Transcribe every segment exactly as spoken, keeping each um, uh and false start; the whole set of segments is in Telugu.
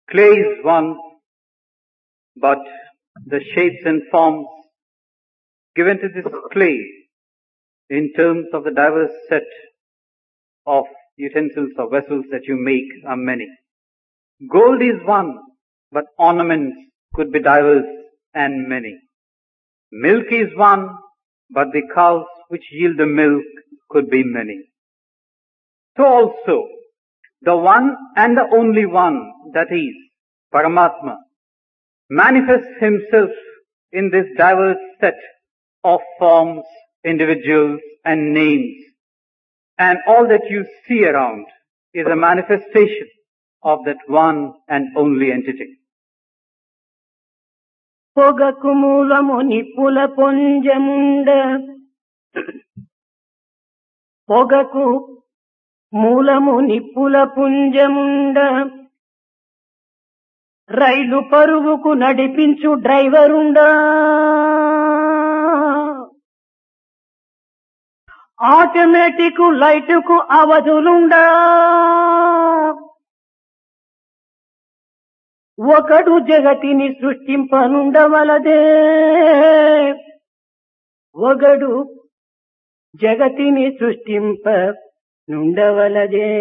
Clay is one, but the shapes and forms given to this clay in terms of the diverse set of utensils or vessels that you make are many. Gold is one, but ornaments could be diverse and many. Milk is one, but the cows which yield the milk could be many. So also, the one and the only one, that is, Paramatma, manifests himself in this diverse set of forms, individuals and names. And all that you see around is a manifestation of that one and only entity. పొగకు మూలము నిప్పుల పొంజముండ పొగకు మూలము నిప్పుల పుంజముండ రైలు పరుగుకు నడిపించు డ్రైవరుండా ఆటోమేటిక్ లైటుకు అవధులుండా ఒకడు జగతిని సృష్టింపనుండవలదే ఒకడు జగతిని సృష్టింప నుండవలదే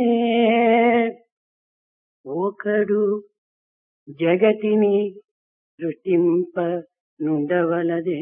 ఒకడు జగతిని సృష్టింప నుండవలదే.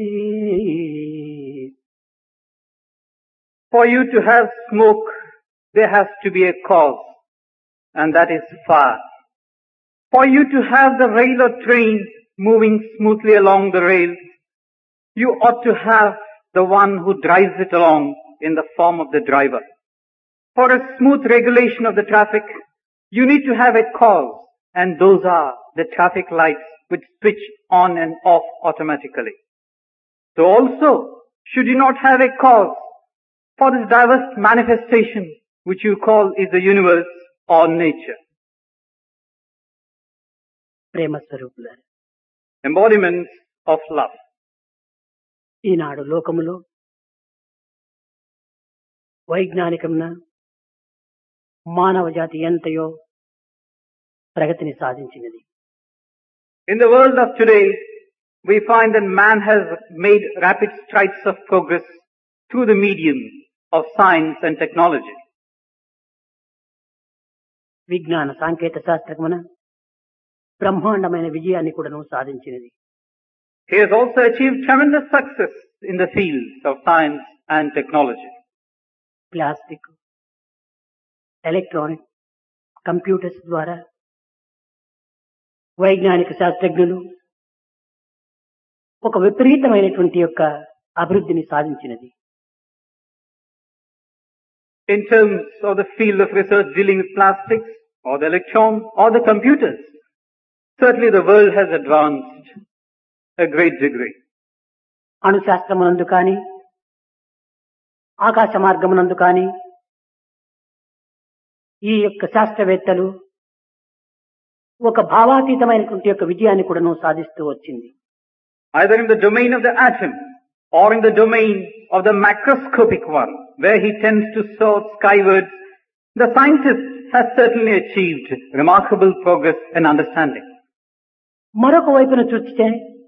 For you to have smoke, there has to be a cause, and that is fire. For you to have the rail or train moving smoothly along the rails, you ought to have the one who drives it along in the form of the driver. For a smooth regulation of the traffic, you need to have a cause, and those are the traffic lights which switch on and off automatically. So also, should you not have a cause for this diverse manifestation which you call is the universe or nature? ప్రేమ స్వరూపులారా, Embodiments of love. ఈనాడు లోకములో వైజ్ఞానికమున మానవ జాతి ఎంతయో ప్రగతిని సాధించినది. In the world of today, we find that man has made rapid strides of progress through the medium of science and technology. విజ్ఞాన సాంకేతిక శాస్త్రమున బ్రహ్మాండమైన విజయాన్ని కూడాను సాధించినది. He has also achieved tremendous success in the fields of science and technology. Plastic, electronic, computers ద్వారా వైజ్ఞానిక శాస్త్రజ్ఞులు ఒక విపరీతమైనటువంటి యొక్క అభివృద్ధిని సాధించినది. In terms of the field of research dealing with plastics or the electron or the computers, certainly the world has advanced a great degree. అణుశాస్త్రమునందు కానీ, ఆకాశ మార్గమునందు కానీ ఈ యొక్క శాస్త్రవేత్తలు ఒక భావాతీతమైనటువంటి యొక్క విజయాన్ని కూడాను సాధిస్తూ వచ్చింది. Either in the domain of the atom or in the domain of the macroscopic one, where he tends to soar skywards, the scientist has certainly achieved remarkable progress and understanding. మరొక వైపున చూస్తే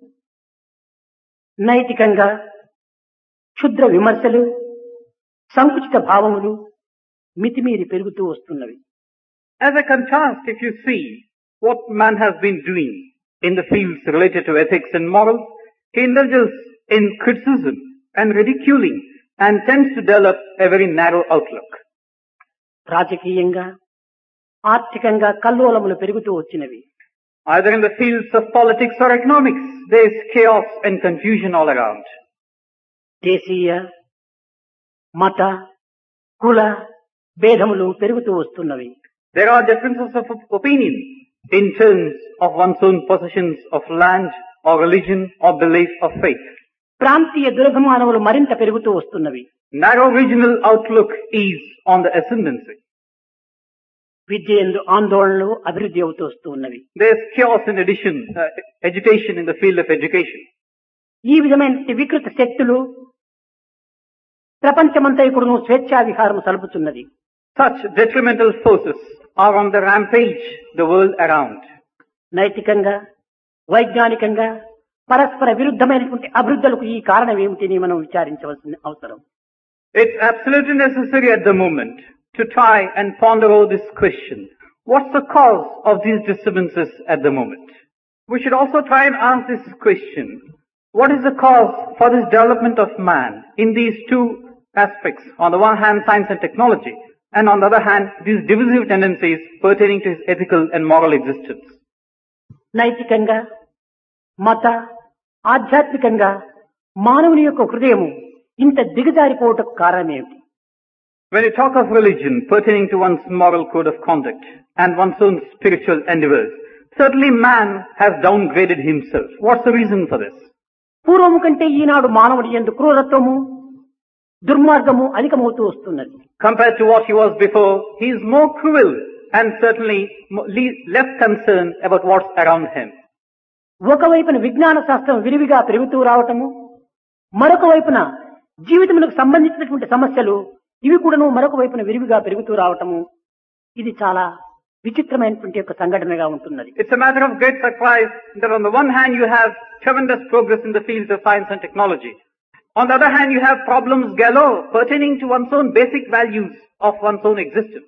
నైతికంగా క్షుద్ర విమర్శలు, సంకుచిత భావములు మితిమీరి పెరుగుతూ వస్తున్నవి. As a contrast, if you see what man has been doing in the fields related to ethics and morals, he indulges in criticism and ridiculing and tends to develop a very narrow outlook. రాజకీయంగా, ఆర్థికంగా కల్లోలములు పెరుగుతూ వచ్చినవి. Either in the fields of politics or economics, there is chaos and confusion all around. దేశీయ, మత, కుల భేదములు పెరుగుతూ వస్తున్నవి. There are differences of opinion in terms of one's own possessions of land or religion or belief or faith. ప్రాంతీయ దురభిమానములు మరింత పెరుగుతూ వస్తున్నవి. Narrow regional outlook is on the ascendancy. విద్య యందు ఆందోళనలు అభివృద్ధి అవుతూ వస్తూ ఉన్నవి. There is chaos in addition, uh, agitation in the field of education. ఈ విధమైన వికృత శక్తులు ప్రపంచమంతా ఇప్పుడు స్వేచ్ఛా విహారం సలుపుతున్నది. Such detrimental forces are on the rampage the world around. నైతికంగా వైజ్ఞానికంగా పరస్పర విరుద్ధమైనటువంటి అభివృద్ధులకు ఈ కారణం ఏమిటని మనం విచారించవలసిన అవసరం. It's absolutely necessary at the moment to try and ponder over this question. What's the cause of these disturbances at the moment? We should also try and ask this question. What is the cause for this development of man in these two aspects? On the one hand, science and technology, and on the other hand, these divisive tendencies pertaining to his ethical and moral existence. నైతికంగా మత ఆధ్యాత్మికంగా మానవుని యొక్క హృదయము ఇంత దిగజారిపోవటకు కారణం ఏమిటి? When you talk of religion pertaining to one's moral code of conduct and one's own spiritual endeavors, certainly man has downgraded himself. What's the reason for this? పూర్వము కంటే ఈనాడు మానవుడి యందు క్రూరత్వము దుర్మార్గము అధికమవుతూ వస్తున్నది. Compared to what he was before, he is more cruel and certainly less concerned about what's around him. ఒకవైపున విజ్ఞాన శాస్త్రం విరివిగా పెరుగుతూ రావటము, మరొక వైపున జీవితములకు సంబంధించినటువంటి సమస్యలు ఇవి కూడాను మరొక వైపున విరివిగా పెరుగుతూ రావటము, ఇది చాలా విచిత్రమైనటువంటి యొక్క సంఘటనగా ఉంటున్నది. It's a matter of great surprise that on the one hand you have tremendous progress in the fields of science and technology. On the other hand you have problems galore pertaining to one's own basic values of one's own existence.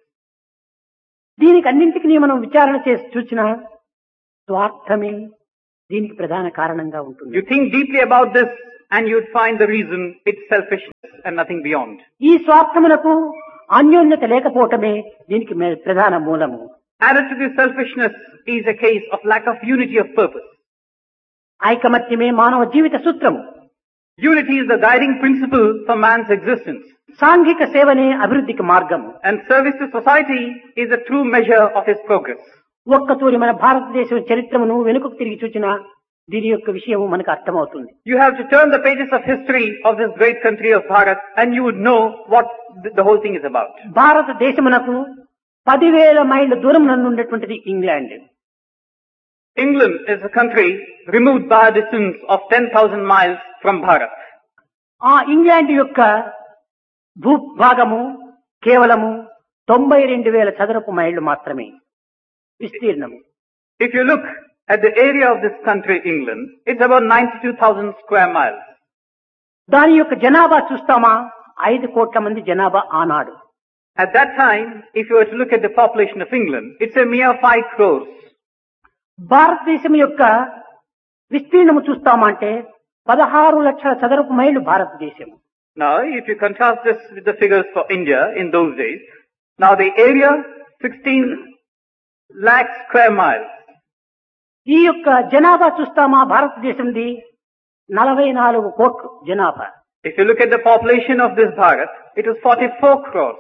దీనికి అన్నింటికి మనం విచారణ చేసి చూసినా స్వార్థమే దీనికి ప్రధాన కారణంగా ఉంటుంది. You think deeply about this and you'd find the reason it's selfishness and nothing beyond. ఈ స్వార్థమునకు అన్యోన్యత లేకపోవటమే దీనికి ప్రధాన మూలము. Added to this selfishness is a case of lack of unity of purpose. ఐకమత్యమే మానవ జీవిత సూత్రము. Unity is the guiding principle for man's existence. సాంఘిక సేవనే అభివృద్ధికి మార్గము. And service to society is a true measure of his progress. ఒక్కతూరి మన భారతదేశం చరిత్రను వెనుకకు తిరిగి చూచినా దీని యొక్క విషయం మనకు అర్థమవుతుంది. You have to turn the pages of history of this great country of Bharat and you would know what the whole thing is about. భారతదేశమునకు పదివేల మైళ్ళ దూరం నందు ఉండేటువంటిది England. England is a country removed by a distance of ten thousand miles from Bharat. ఆ ఇంగ్లాండ్ యొక్క భూభాగము కేవలము తొంభై రెండు వేల చదరపు మైళ్ళు మాత్రమే విస్తీర్ణము. If you look at the area of this country, England, it's about ninety-two thousand square miles. దాని యొక్క జనాభా చూస్తామా ఐదు కోట్ల మంది జనాభా ఆనాడు. At that time, if you were to look at the population of England, it's a mere five crores. భారతదేశం యొక్క విస్తీర్ణము చూస్తామంటే పదహారు లక్షల చదరపు మైళ్ళు భారతదేశం. Now, if you contrast this with the figures for India in those days, now the area sixteen lakh square miles. ఈ యొక్క జనాభా చూస్తామా భారతదేశంది నలభై నాలుగు కోట్లు జనాభా. If you look at the population of this Bharat, it was forty-four crores.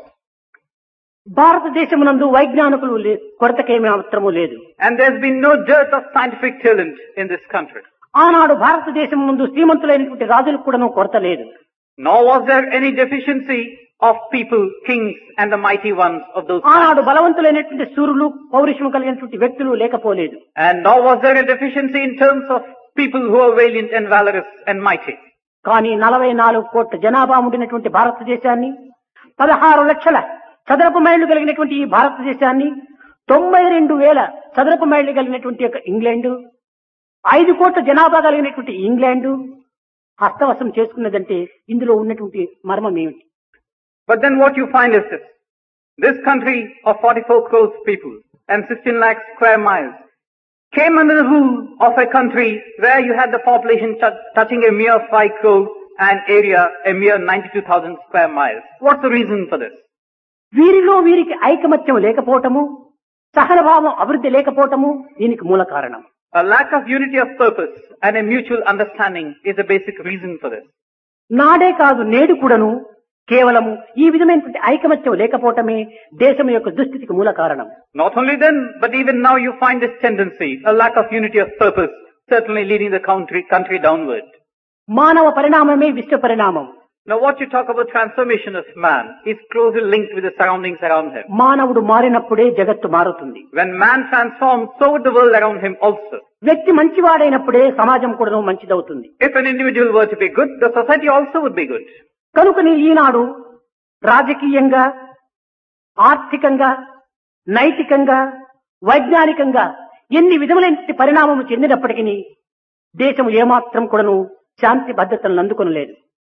భారతదేశమునందు వైజ్ఞానికులు కొరతకేమీ అవసరము లేదు. And there's been no dearth of scientific talent in this country. ఆనాడు భారతదేశం ముందు శ్రీమంతులైనటువంటి రాజులకు కూడా కొరత లేదు. Nor was there any deficiency of people, kings and the mighty ones of those times. ఆనాడు బలవంతులైనటువంటి సూరులు పౌరుషము కలిగినటువంటి వ్యక్తులు లేకపోలేదు. And nor was there a deficiency in terms of people who are valiant and valorous and mighty. కానీ నలభై నాలుగు కోట్ల జనాభా ఉండినటువంటి భారతదేశాన్ని పదహారు లక్షల చదరపు మైళ్లు కలిగినటువంటి ఈ భారతదేశాన్ని తొంభై రెండు వేల చదరపు మైళ్లు కలిగినటువంటి యొక్క ఇంగ్లాండ్ ఐదు కోట్ల జనాభా కలిగినటువంటి ఇంగ్లాండ్ హస్తవశం చేసుకున్నదంటే ఇందులో ఉన్నటువంటి మర్మం ఏమిటి? But then what you find is this. This country of forty-four crores people and sixteen lakh square miles came under the rule of a country where you had the population t- touching a mere five crores and area a mere ninety-two thousand square miles. What's the reason for this? వీరిలో వీరికి ఐకమత్యం లేకపోవటము, సహనభావం అభివృద్ధి లేకపోవటము దీనికి మూల కారణం. A lack of unity of purpose and a mutual understanding is the basic reason for this. నాడే కాదు నేడు కూడాను కేవలము ఈ విధమైనటువంటి ఐకమత్యం లేకపోవటమే దేశం యొక్క దుస్థితికి మూల కారణం. Not only then, but even now you find this tendency, a lack of unity of purpose, certainly leading the country, country downward. మానవ పరిణామమే విశ్వ పరిణామం. Now what you talk about transformation of man is closely linked with the surroundings around him. మానవుడు మారినప్పుడే జగత్తు మారుతుంది. When man transforms, so would the world around him also. వ్యక్తి మంచివాడైనప్పుడే సమాజం కూడా మంచిదవుతుంది. If an individual were to be good, the society also would be good. కనుకని ఈనాడు రాజకీయంగా ఆర్థికంగా, నైతికంగా, వైజ్ఞానికంగా ఎన్ని విధములైన పరిణామం చెందినప్పటికీ దేశం ఏమాత్రం కూడాను శాంతి భద్రతలను అందుకొనలేదు.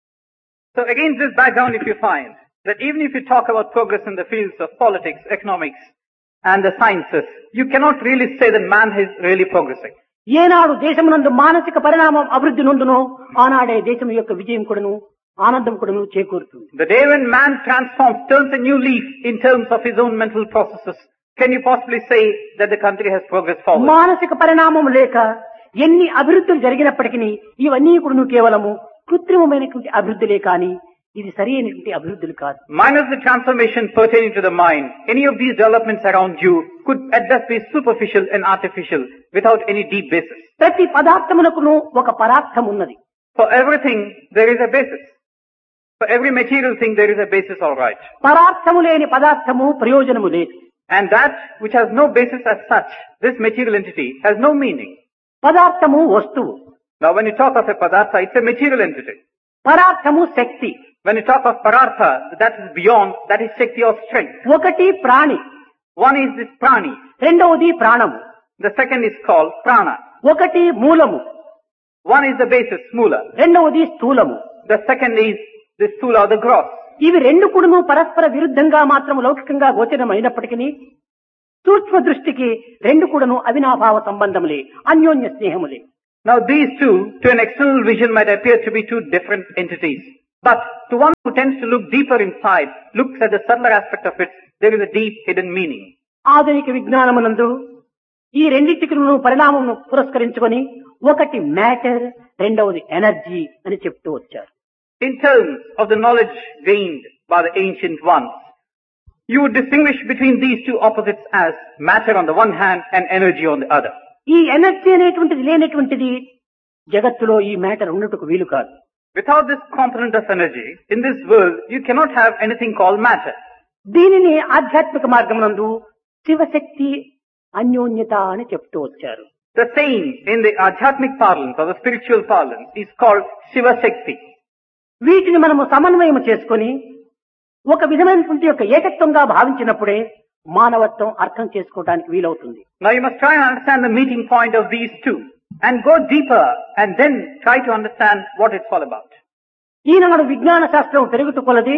So against this background, if you find that even if you talk about progress in the fields of politics, economics and the sciences, you cannot really say that man is really progressing. ఏనాడు దేశమునందు మానసిక పరిణామం అభివృద్ధి నొందునో ఆనాడే దేశం యొక్క విజయం కూడాను ఆనందం కూడాను చేకూరుతుంది. The day when man transforms, turns a new leaf in terms of his own mental processes, can you possibly say that the country has progressed forward? మానసిక పరిణామం లేక ఎన్ని అభివృద్ధులు జరిగినప్పటికీ ఇవన్నీ కూడాను కేవలము కృత్రిమమైనటువంటి అభివృద్ధులే కానీ ఇది సరి అయినటువంటి అభివృద్ధులు కాదు. Minus the transformation pertaining to the mind, any of these developments around you could at best be superficial and artificial without any deep basis. ప్రతి పదార్థమునకును ఒక పరార్థం ఉన్నది. For everything there is a basis. For every material thing there is a basis, all right. పరార్థము లేని పదార్థము ప్రయోజనము లేదు. And that which has no basis as such, this material entity, has no meaning. పదార్థము వస్తువు. Now when you talk of a padartha, it's a material entity. పరార్థము Shakti. When you talk of parartha, that is beyond, that is Shakti or strength. ఒకటి ప్రాణి. One is this prani. రెండవది ప్రాణము. The second is called prana. ఒకటి మూలము. One is the basis, mula. రెండవది స్థూలము. The second is the stula, the gross. ఇవి రెండు కూడాను పరస్పర విరుద్ధంగా మాత్రం లౌకికంగా గోచరమైనప్పటికీ సూక్ష్మ దృష్టికి రెండు కూడాను అవినాభావ సంబంధములే, అన్యోన్య స్నేహములే. Now these two, to an external vision, might appear to be two different entities. But to one who tends to look deeper inside, looks at the subtler aspect of it, there is a deep hidden meaning. ఆధునిక విజ్ఞానమునందు ఈ రెండింటికి పరిణామమును పురస్కరించుకొని ఒకటి మ్యాటర్, రెండవది ఎనర్జీ అని చెప్తూ వచ్చారు. In terms of the knowledge gained by the ancient ones, you would distinguish between these two opposites as matter on the one hand and energy on the other. ఈ ఎనర్జీ అనేటువంటిది లేనటువంటిది జగత్తులో ఈ మ్యాటర్ ఉన్నట్టుకు వీలు కాదు. Without this component of energy, in this world, you cannot have anything called matter. దీనిని ఆధ్యాత్మిక మార్గమునందు శివశక్తి అన్యోన్యత అని చెప్తూ వచ్చారు. The saying in the Adhyatmic parlance or the spiritual parlance is called Shiva Shakti. వీటిని మనము సమన్వయం చేసుకొని ఒక విధమైనటువంటి యొక్క ఏకత్వంగా భావించినప్పుడే మానవత్వం అర్థం చేసుకోవడానికి వీలవుతుంది. Now you must try and understand the meeting point of these two and go deeper and then try to understand what it's all about. ఈనాడు విజ్ఞాన శాస్త్రం పెరుగుతూ కొలది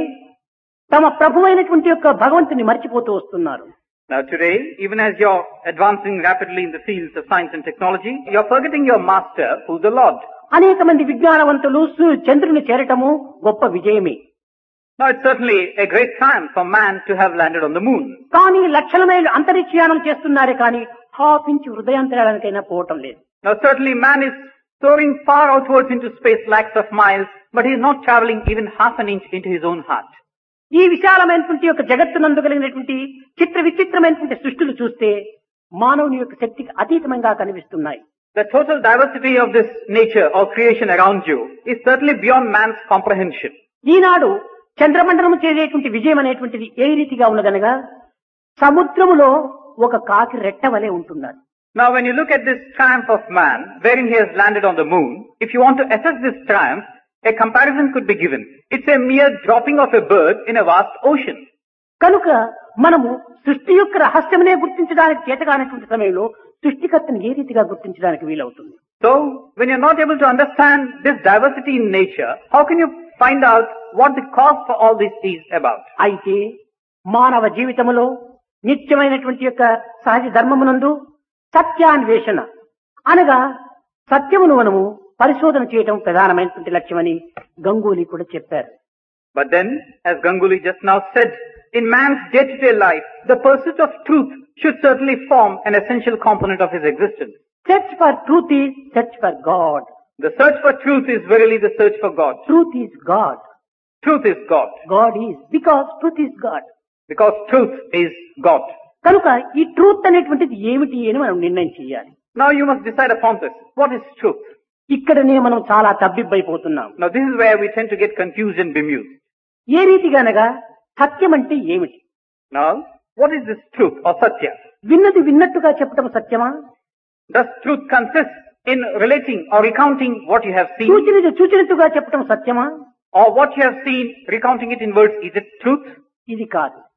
తమ ప్రభువైనటువంటి యొక్క భగవంతుని మర్చిపోతూ వస్తున్నారు. Now today, even as you're advancing rapidly in the fields of science and technology, you're forgetting your master, who's the Lord. అనేక మంది విజ్ఞానవంతులు చంద్రుని చేరటము గొప్ప విజయమే. Now it's certainly a great triumph for man to have landed on the moon. కానీ లక్షల మైళ్ళు అంతరిక్షయానం చేస్తున్నారే కానీ హాఫ్ ఇంచ్ హృదయాంతరాలకైనా పోవటం లేదు. Now certainly man is soaring far outwards into space lakhs of miles, but he is not traveling even half an inch into his own heart. ఈ విశాలమైనటువంటి యొక్క జగత్తునందు కలిగినటువంటి చిత్ర విచిత్రమైనటువంటి సృష్టిలు చూస్తే మానవుని యొక్క శక్తికి అతీతంగా కనిపిస్తున్నాయి. The total diversity of this nature or creation around you is certainly beyond man's comprehension. ఈనాడు చంద్రమండలము చేసేటువంటి విజయం అనేటువంటిది ఏ రీతిగా ఉన్నదనగా సముద్రములో ఒక కాకి రెట్ట వలె ఉంటున్నారు. Now when you look at this triumph of man, wherein he has landed on the moon, if you want to assess this triumph, a comparison could be given. It's a mere dropping of a bird in a vast ocean. కనుక మనము సృష్టి యొక్క రహస్యమునే గుర్తించడానికి చేతగానటువంటి సమయంలో సృష్టికర్తను ఏ రీతిగా గుర్తించడానికి వీలవుతుంది? So when you're not able to understand this diversity in nature, how can you find out what the cause for all this is about? అయితే మానవ జీవితములో నిత్యమైనటువంటి యొక్క సహజ ధర్మమునందు సత్యాన్వేషణ అనగా సత్యమును మనము పరిశోధన చేయటం ప్రధానమైనటువంటి లక్ష్యమని గంగూలీ కూడా చెప్పారు. But then, as Ganguly just now said, in man's day-to-day life, the pursuit of truth should certainly form an essential component of his existence. Search for truth is search for God. The search for truth is verily the search for God. Truth is God. Truth is God. God is. Because truth is God. Because truth is God. కనుక ఈ ట్రూత్ అనేటువంటిది ఏమిటి అని మనం నిర్ణయం చేయాలి. Now you must decide upon this. What is truth? ఇక్కడనే మనం చాలా తబ్బిబ్బైపోతున్నాం. Now this is where we tend to get confused and bemused. ఏ రీతిగా అనగా సత్యం అంటే ఏమిటి? Now, what is this truth or satya? విన్నది విన్నట్టుగా చెప్పటం సత్యమా? Does truth consist in relating or recounting what you have seen? చూచినది చూచినట్టుగా చెప్పటం సత్యమా? Or what you have seen, recounting it in words, is it truth? ఇది కాదు.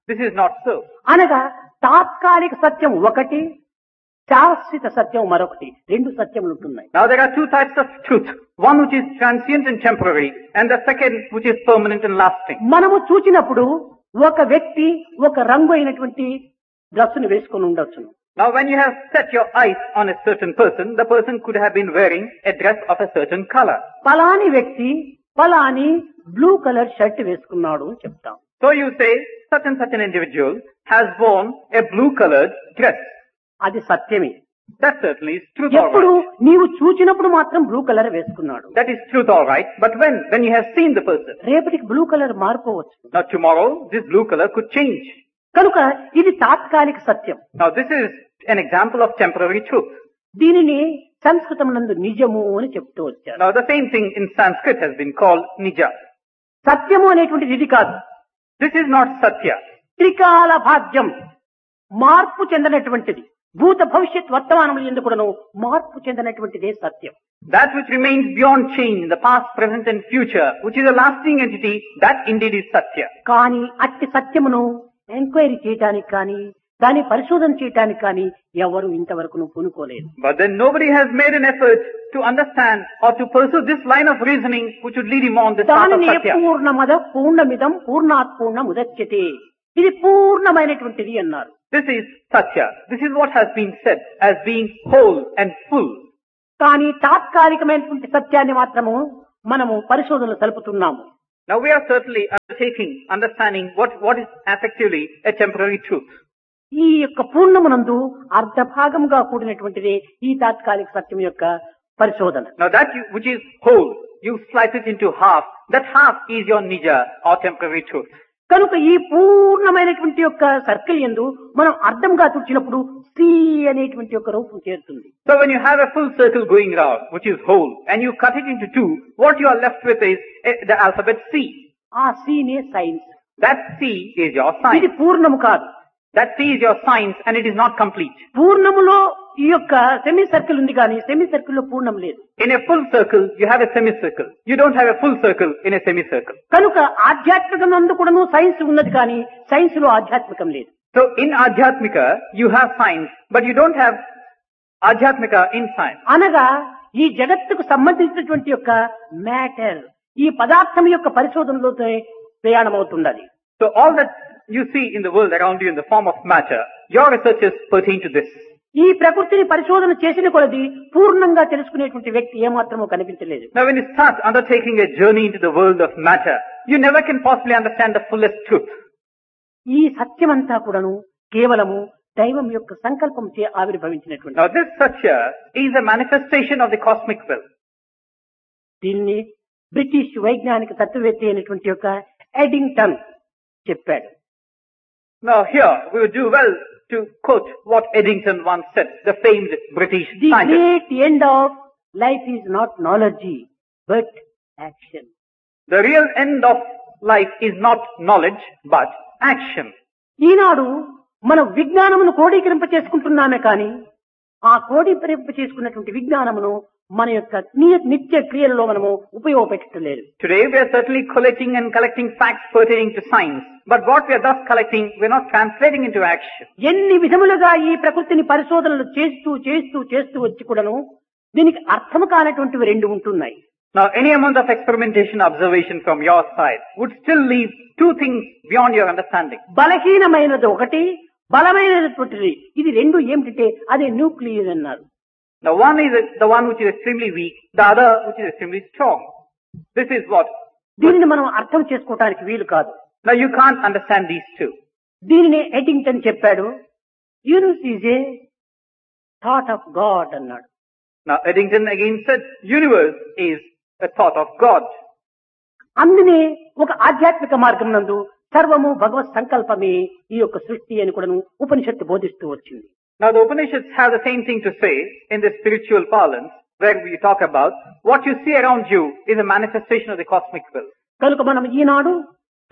This is not so. అనగా తాత్కాలిక సత్యం ఒకటి, శాశ్వత సత్యం మరొకటి. రెండు సత్యములు ఉంటున్నాయి. Now there are two types of truth. One which is transient and temporary, and the second which is permanent and lasting. మనము చూచినప్పుడు ఒక వ్యక్తి ఒక రంగు అయినటువంటి డ్రెస్సును వేసుకొని ఉండొచ్చును. Now when you have set your eyes on a certain person, the person could have been wearing a dress of a certain color. పలాని వ్యక్తి పలాని బ్లూ కలర్ షర్ట్ వేసుకున్నాడు అని చెప్తాం. So you say, such and such an individual has worn a blue colored dress. అది సత్యమే. That certainly is truth ఎప్పుడు all right. నీవు చూచినప్పుడు మాత్రం బ్లూ కలర్ వేసుకున్నాడు. That is truth all right. But when, when you have seen the person, రేపటికి blue colour మారిపోవచ్చు. now tomorrow this blue color could change. కనుక ఇది తాత్కాలిక సత్యం. Now this is an example of temporary truth. దీనిని సంస్కృతం నందు నిజము అని చెప్తూ వచ్చారు. Now the same thing in Sanskrit has been called nija. సత్యము అనేటువంటిది ఇది కాదు. This is not satya. త్రికాల భాగ్యం, మార్పు చెందినటువంటిది. భూత భవిష్యత్ వర్తమానములు ఎందుకును మార్పు చెందినటువంటిదే సత్యం. That which remains beyond change in the past, present and future, which is a lasting entity, that indeed is satya. కానీ అట్టి సత్యమును ఎంక్వైరీ చేయటానికి కానీ దాన్ని పరిశోధన చేయటానికి కానీ ఎవరు ఇంతవరకు పూనుకోలేదు. But then nobody has made an effort to understand or to pursue this line of reasoning which would lead him on this path of దానిని satya. పూర్ణమద పూర్ణమిదం పూర్ణాత్ పూర్ణ ముదచ్యతే, ఇది పూర్ణమైనటువంటిది అన్నారు. This is satya. This is what has been said as being whole and full. కానీ తాత్కాలికమైనటువంటి సత్యాన్ని మాత్రము మనము పరిశోధనలు సలుపుతున్నాము. Now we are certainly undertaking, understanding what, what is effectively a temporary truth. ఈ యొక్క పూర్ణమునందు అర్ధ భాగంగా కూడినటువంటిదే ఈ తాత్కాలిక సత్యం యొక్క పరిశోధన. Now that you, which is whole, you slice it into half. That half is your nija or temporary truth. కనుక ఈ పూర్ణమైనటువంటి యొక్క సర్కిల్ యందు మనం అర్థంగా తుడిచినప్పుడు సి అనేటువంటి యొక్క రూపం చేరుతుంది. So when you have a full circle going round, which is whole, and you cut it into two, what you are left with is eh, the alphabet C. ఆ సి నే science. That C is your ఇది science. పూర్ణము కాదు. That C is your science and it is not complete. పూర్ణములో ఈ యొక్క సెమీ సర్కిల్ ఉంది కానీ సెమీ సర్కిల్ లో పూర్ణం లేదు. In a full circle, you have a semicircle. You don't have a full circle in a semicircle. కనుక ఆధ్యాత్మికం నందు కూడాను సైన్స్ ఉన్నది కానీ సైన్స్ లో ఆధ్యాత్మికం లేదు. So in Adhyatmika, you have science, but you don't have Adhyatmika in science. అనగా ఈ జగత్తుకు సంబంధించినటువంటి యొక్క మ్యాటర్ ఈ పదార్థం యొక్క పరిశోధనలో ప్రయాణం అవుతున్నది. So all that you see in the world around you in the form of matter, your researches pertain to this. ఈ ప్రకృతిని పరిశోధన చేసిన కొలది పూర్ణంగా తెలుసుకునేటువంటి వ్యక్తి ఏమాత్రమూ కనిపించలేదు. Now when you start undertaking a journey into the world of matter, you never can possibly understand the fullest truth. ఈ సత్యమంతా కూడాను కేవలము దైవం యొక్క సంకల్పం చే ఆవిర్భవించినటువంటి. Now this satya is a manifestation of the cosmic will. దీన్ని బ్రిటిష్ వైజ్ఞానిక తత్వవేత్త అయినటువంటి యొక్క ఎడింగ్టన్ చెప్పాడు. Now here we would do well to quote what Eddington once said, the famed British The scientist. great end of life is not knowledge, but action. The real end of life is not knowledge, but action. ఈనాడు మనం విజ్ఞానమును కోడీకరింప చేసుకుంటున్నామే కానీ ఆ కోడీకరింప చేసుకున్నటువంటి విజ్ఞానమును మన యొక్క నిత్య క్రియలలో మనము ఉపయోగపెట్టలేదు. Today we are certainly collecting and collecting facts pertaining to science, but what we are thus collecting, we are not translating into action. ఎన్ని విధములుగా ఈ ప్రకృతిని పరిశోధనలు చేస్తూ చేస్తూ చేస్తూ వచ్చి కూడాను దీనికి అర్థము కానటువంటివి రెండు ఉంటున్నాయి. Now any amount of experimentation, observation from your side would still leave two things beyond your understanding. బలహీనమైనది ఒకటి, బలమైనటువంటిది ఇది రెండు ఏమిటంటే అదే న్యూక్లియస్ అన్నారు. Now one is the one which is extremely weak, the other which is extremely strong. This is what. దీనిని మనం అర్థం చేసుకోవడానికి వీలు కాదు. Now you can't understand these two. దీనిని ఎడింగ్టన్ చెప్పాడు, universe is a thought of God అన్నాడు. Now Eddington again said, universe is a thought of God. అందునే ఒక ఆధ్యాత్మిక మార్గం నందు సర్వము భగవత్ సంకల్పమే ఈ యొక్క సృష్టి అని కూడా ఉపనిషత్తు బోధిస్తూ వచ్చింది. Now the Upanishads have the same thing to say in the spiritual parlance where we talk about what you see around you is a manifestation of the cosmic will. కనుక మనం ఈనాడు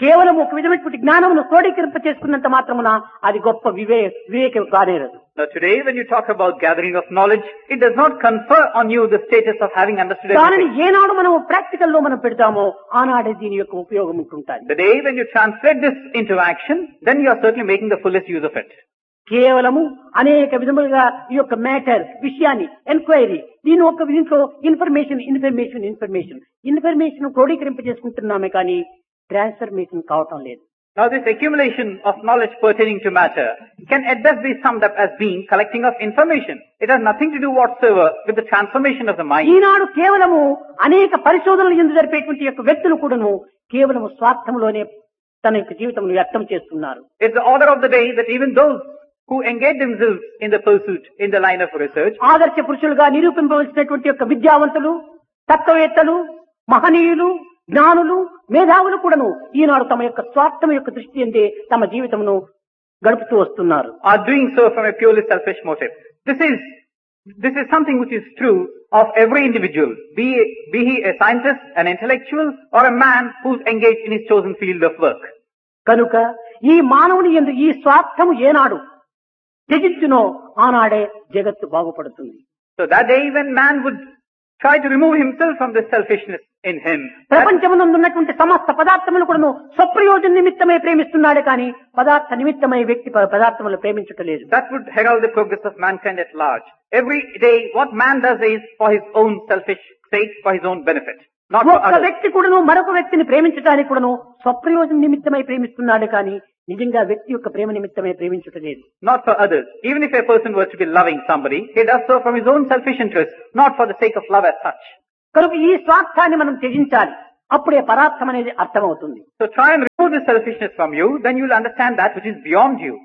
కేవలం ఒక విధమైనటువంటి జ్ఞానమును క్రోడీకరింప చేసుకున్నంత మాత్రమున అది గొప్ప వివే వివేకం కానేరదు. Now today when you talk about gathering of knowledge, it does not confer on you the status of having understood దానిని everything. ఏనాడు మనం ప్రాక్టికల్ లో మనం పెడతామో ఆనాడే దీని యొక్క ఉపయోగం ఉంటుంటుంది. The day when you translate this into action, then you are certainly making the fullest use of it. కేవలము అనేక విధములుగా ఈ యొక్క మ్యాటర్ విషయాన్ని ఎంక్వైరీ దీని ఒక దీంట్లో ఇన్ఫర్మేషన్ ఇన్ఫర్మేషన్ ఇన్ఫర్మేషన్ ఇన్ఫర్మేషన్ క్రోడీకరింప చేసుకుంటున్నామే కానీ ట్రాన్స్ఫర్మేషన్ కావటం లేదు. Now this accumulation of knowledge pertaining to matter can at best be summed up as being collecting of information. It has nothing to do whatsoever with the transformation of the mind. ఈనాడు కేవలము అనేక పరిశోధనలు ఎందుకు జరిపేటువంటి యొక్క వ్యక్తులు కూడాను కేవలము స్వార్థంలోనే తన యొక్క జీవితం వ్యక్తం చేస్తున్నారు. It's the order of the day that even those who engage themselves in the pursuit, in the line of research, ఆదర్శ పురుషులుగా నిరూపింపవలసినటువంటి యొక్క విద్యావంతులు, తత్వవేత్తలు, మహనీయులు, జ్ఞానులు, మేధావులు కూడాను ఈనాడు తమ యొక్క స్వార్థం యొక్క దృష్టి అందే తమ జీవితమును గడుపుతూ వస్తున్నారు. are doing so from a purely selfish motive. This is this is something which is true of every individual, be be he a scientist, an intellectual, or a man who's engaged in his chosen field of work. కనుక ఈ మానవుని యందు ఈ స్వార్థము ఏనాడు త్యజించునో ఆనాడే జగత్తు బాగుపడుతుంది. So that day when man would try to remove himself from this selfishness in him, ప్రపంచమునందున్నటువంటి సమస్త పదార్థములు కూడాను స్వప్రయోజన నిమిత్తమై ప్రేమిస్తున్నాడే కానీ పదార్థ నిమిత్తమై వ్యక్తి పదార్థములు ప్రేమించటలేదు. that would herald the progress of mankind at large. Every day what man does is for his own selfish sake, for his own benefit, not for ఒక్క others. వ్యక్తి కూడాను మరొక వ్యక్తిని ప్రేమించడానికి కూడాను స్వప్రయోజన నిమిత్తమై ప్రేమిస్తున్నాడు కానీ నిజంగా వ్యక్తి యొక్క ప్రేమ నిమిత్తమై ప్రేమించటలేదు. Not for others. Even if a person were to be loving somebody, he does so from his own selfish interest, not for the sake of love as such. కనుక ఈ స్వార్థాన్ని మనం త్యజించాలి. అప్పుడే పరార్థం అనేది అర్థమవుతుంది. So try and remove this selfishness from you, then you will understand that which is beyond you.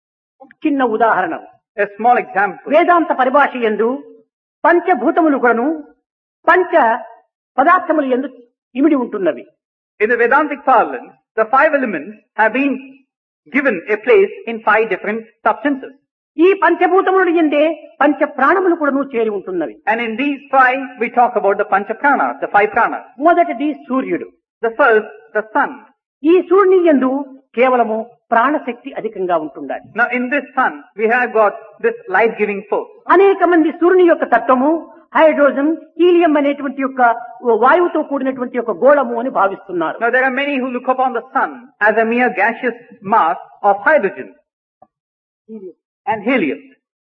చిన్న ఉదాహరణ, A small example. వేదాంత పరిభాష యందు పంచభూతములు కూడాను పంచ పదార్థములు యందు ఇమిడి ఉంటున్నవి. In the Vedantic parlance, the five elements have been given a place in five different substances. ఈ పంచభూతములు యందే పంచ ప్రాణములు కూడాను చేరి ఉంటున్నవి. And in these five, we talk about the pancha pranas, the five pranas. మొదటిది సూర్యుడు. The first, the sun. ఈ సూర్యుని యందు కేవలము ప్రాణశక్తి అధికంగా ఉంటుండాలి. Now in this sun, we have got this life-giving force. అనేక మంది సూర్యుని యొక్క తత్వము హైడ్రోజన్ హీలియం అనేటువంటి యొక్క వాయువుతో కూడినటువంటి యొక్క గోళము అని భావిస్తున్నారు. Now there are many who look upon the sun as a mere gaseous mass of hydrogen and helium.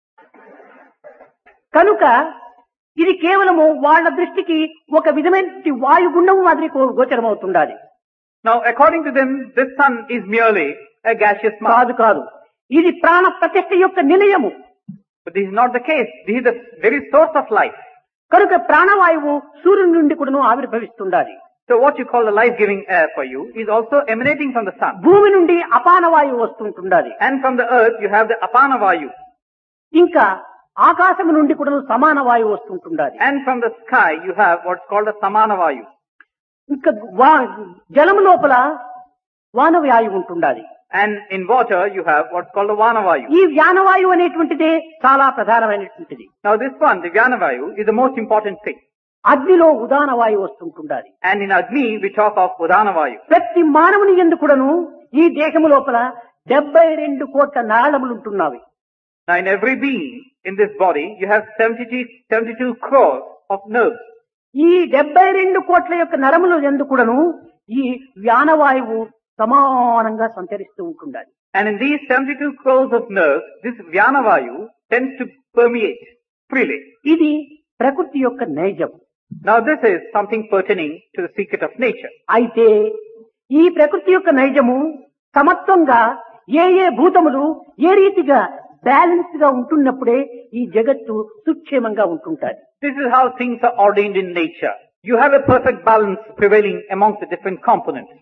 కనుక ఇది కేవలము వాళ్ళ దృష్టికి ఒక విధమైన వాయుగుండము మాదిరి గోచరమవుతుండాలి. Now according to them, this sun is merely a gaseous mass. కాదు కాదు, ఇది ప్రాణ ప్రతిష్ఠ యొక్క నిలయము. But this is not the case. This is the very source of life. కనుక ప్రాణవాయువు సూర్యుని నుండి కూడాను ఆవిర్భవిస్తుండాలి. So what you call the life-giving air for you is also emanating from the sun. భూమి నుండి అపాన వాయువు వస్తుంటుండాలి. And from the earth you have the apana vayu. ఇంకా ఆకాశము నుండి కూడాను సమాన వాయువు వస్తుంటుండాలి. And from the sky you have what's called the samana vayu. ఇంకా జలము లోపల వాన వాయువు ఉంటుండాలి. And in water you have what's called the vana vayu. ఈ వ్యానవాయువు అనేటువంటిదే చాలా ప్రధానమైనటువంటిది. Now this one, the vyana vayu, is the most important thing. అగ్నిలో ఉదాన వాయువు వస్తుంటుండాలి. And in Agni we talk of udana vayu. ప్రతి మానవుని యందు కూడాను ఈ దేహము లోపల డెబ్బై రెండు కోట్ల నాళములు ఉంటున్నవి. Now in every being in this body you have seventy-two, seventy-two crores of nerves. ఈ డెబ్బై రెండు కోట్ల యొక్క నరముల యందు కూడాను ఈ వ్యానవాయువు సమానంగా సంచరిస్తూ ఉంటుండాలి. And in these seventy-two crores of nerves, this vyana vayu tends to permeate freely. ఇది ప్రకృతి యొక్క నైజం. Now this is something pertaining to the secret of nature. అయితే ఈ ప్రకృతి యొక్క నైజము సమత్వంగా ఏ ఏ భూతములు ఏ రీతిగా బ్యాలెన్స్ గా ఉంటున్నప్పుడే ఈ జగత్తు సుక్షేమంగా ఉంటుంటాది. This is how things are ordained in nature. You have a perfect balance prevailing amongst the different components.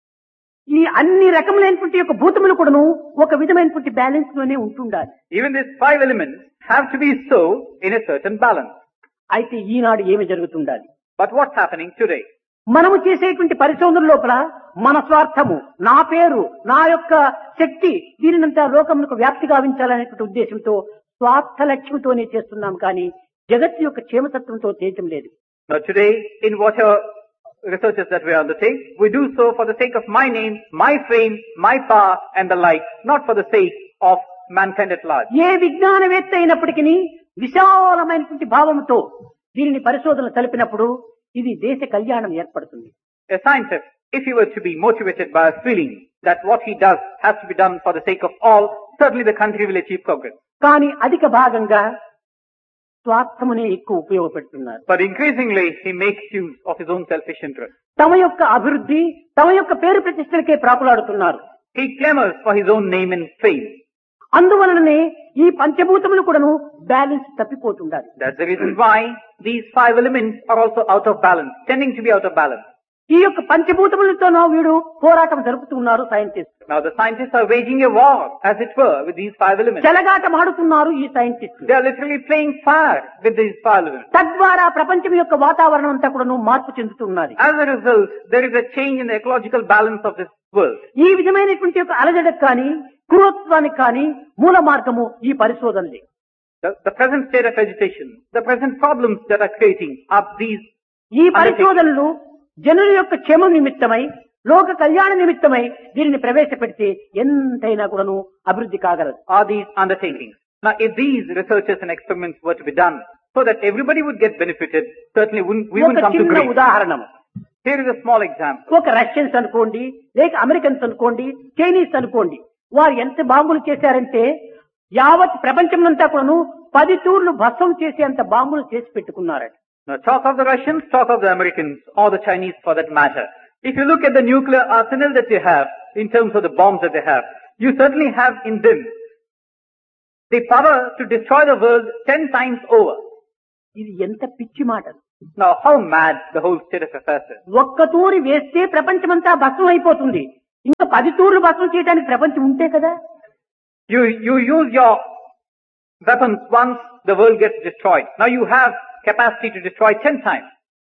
ఈ అన్ని రకములైనటువంటి యొక్క భూతములు కూడాను ఒక విధమైనటువంటి బ్యాలెన్స్ లోనే ఉంటుండాలి. Even these five elements have to be so in a certain balance. అయితే ఈనాడు ఏమి జరుగుతుండాలి? But what's happening today? మనము చేసేటువంటి పరిశోధన లోపల మన స్వార్థము, నా పేరు, నా యొక్క శక్తి దీనినంతా లోకమునకు వ్యాప్తి గావించాలనేటువంటి ఉద్దేశంతో స్వార్థ లక్ష్యంతోనే చేస్తున్నాం కానీ జగత్తు యొక్క క్షేమతత్వంతో చేయటం లేదు. Now today, in whatever researches that we undertake, we do so for the sake of my name, my fame, my power and the like, not for the sake of mankind at large. ఏ విజ్ఞానవేత్త అయినప్పటికీ విశాలమైనటువంటి భావంతో దీనిని పరిశోధనలు తెలిపినప్పుడు ఇది దేశ కళ్యాణం ఏర్పడుతుంది. A scientist, if he were to be motivated by a feeling that what he does has to be done for the sake of all, certainly the country will achieve progress. కానీ అధిక భాగంగా స్వార్థమునే ఎక్కువ ఉపయోగపెడుతున్నారు. But increasingly, he makes use of his own selfish interest. తమ యొక్క అభివృద్ధి, తమ యొక్క పేరు ప్రతిష్టలకే ప్రాకులాడుతున్నారు. He clamors for his own name and fame. అందువలననే ఈ పంచభూతములు కూడాను balance తప్పిపోతుండాలి. That's the reason why these five elements are also out of balance, tending to be out of balance. ఈ యొక్క పంచభూతములతోనో వీడు పోరాటం జరుపుతున్నారు scientist. Now the scientists are waging a war, as it were, with these five elements. చెలగాటం ఆడుతున్నారు ఈ scientist. They are literally playing fire with these five elements. తద్వారా ప్రపంచం యొక్క వాతావరణం అంతా కూడాను మార్పు చెందుతున్నది. As a result, there is a change in the ecological balance of this world. ఈ విధమైనటువంటి యొక్క అలజడకు కానీ క్రూరత్వానికి కానీ మూల మార్గము ఈ పరిశోధనలే. The, the present state of agitation, the present problems that are creating are these. ఈ పరిశోధనలు జనుల యొక్క క్షేమం నిమిత్తమై, లోక కళ్యాణ నిమిత్తమై దీనిని ప్రవేశపెడితే ఎంతైనా కూడాను అభివృద్ధి కాగలదు. Are these undertakings? Now, if these researches and experiments were to be done so that everybody would get benefited, certainly wouldn't, we wouldn't ఒక come to చిన్న grief. ఉదాహరణ, Here is a small example. ఒక రష్యన్స్ అనుకోండి, లేక అమెరికన్స్ అనుకోండి, చైనీస్ అనుకోండి, వారు ఎంత బాంబులు చేశారంటే యావత్ ప్రపంచంలో కూడాను పది తూర్లు భస్మం చేసి అంత బాంబులు చేసి పెట్టుకున్నారట. Now, talk of the Russians, talk of the Americans, or the Chinese for that matter. If you look at the nuclear arsenal that they have, in terms of the bombs that they have, you certainly have in them the power to destroy the world ten times over. ఇది ఎంత పిచ్చి మాట. Now, how mad the whole state of affairs is. ఒక్క తూరి వేస్తే ప్రపంచమంతా భస్మం అయిపోతుంది. ఇంకా పది తూర్లు భస్మం చేయడానికి ప్రపంచం ఉంటే కదా. You, you use your weapons once, the world gets destroyed. Now you have capacity to destroy ten times.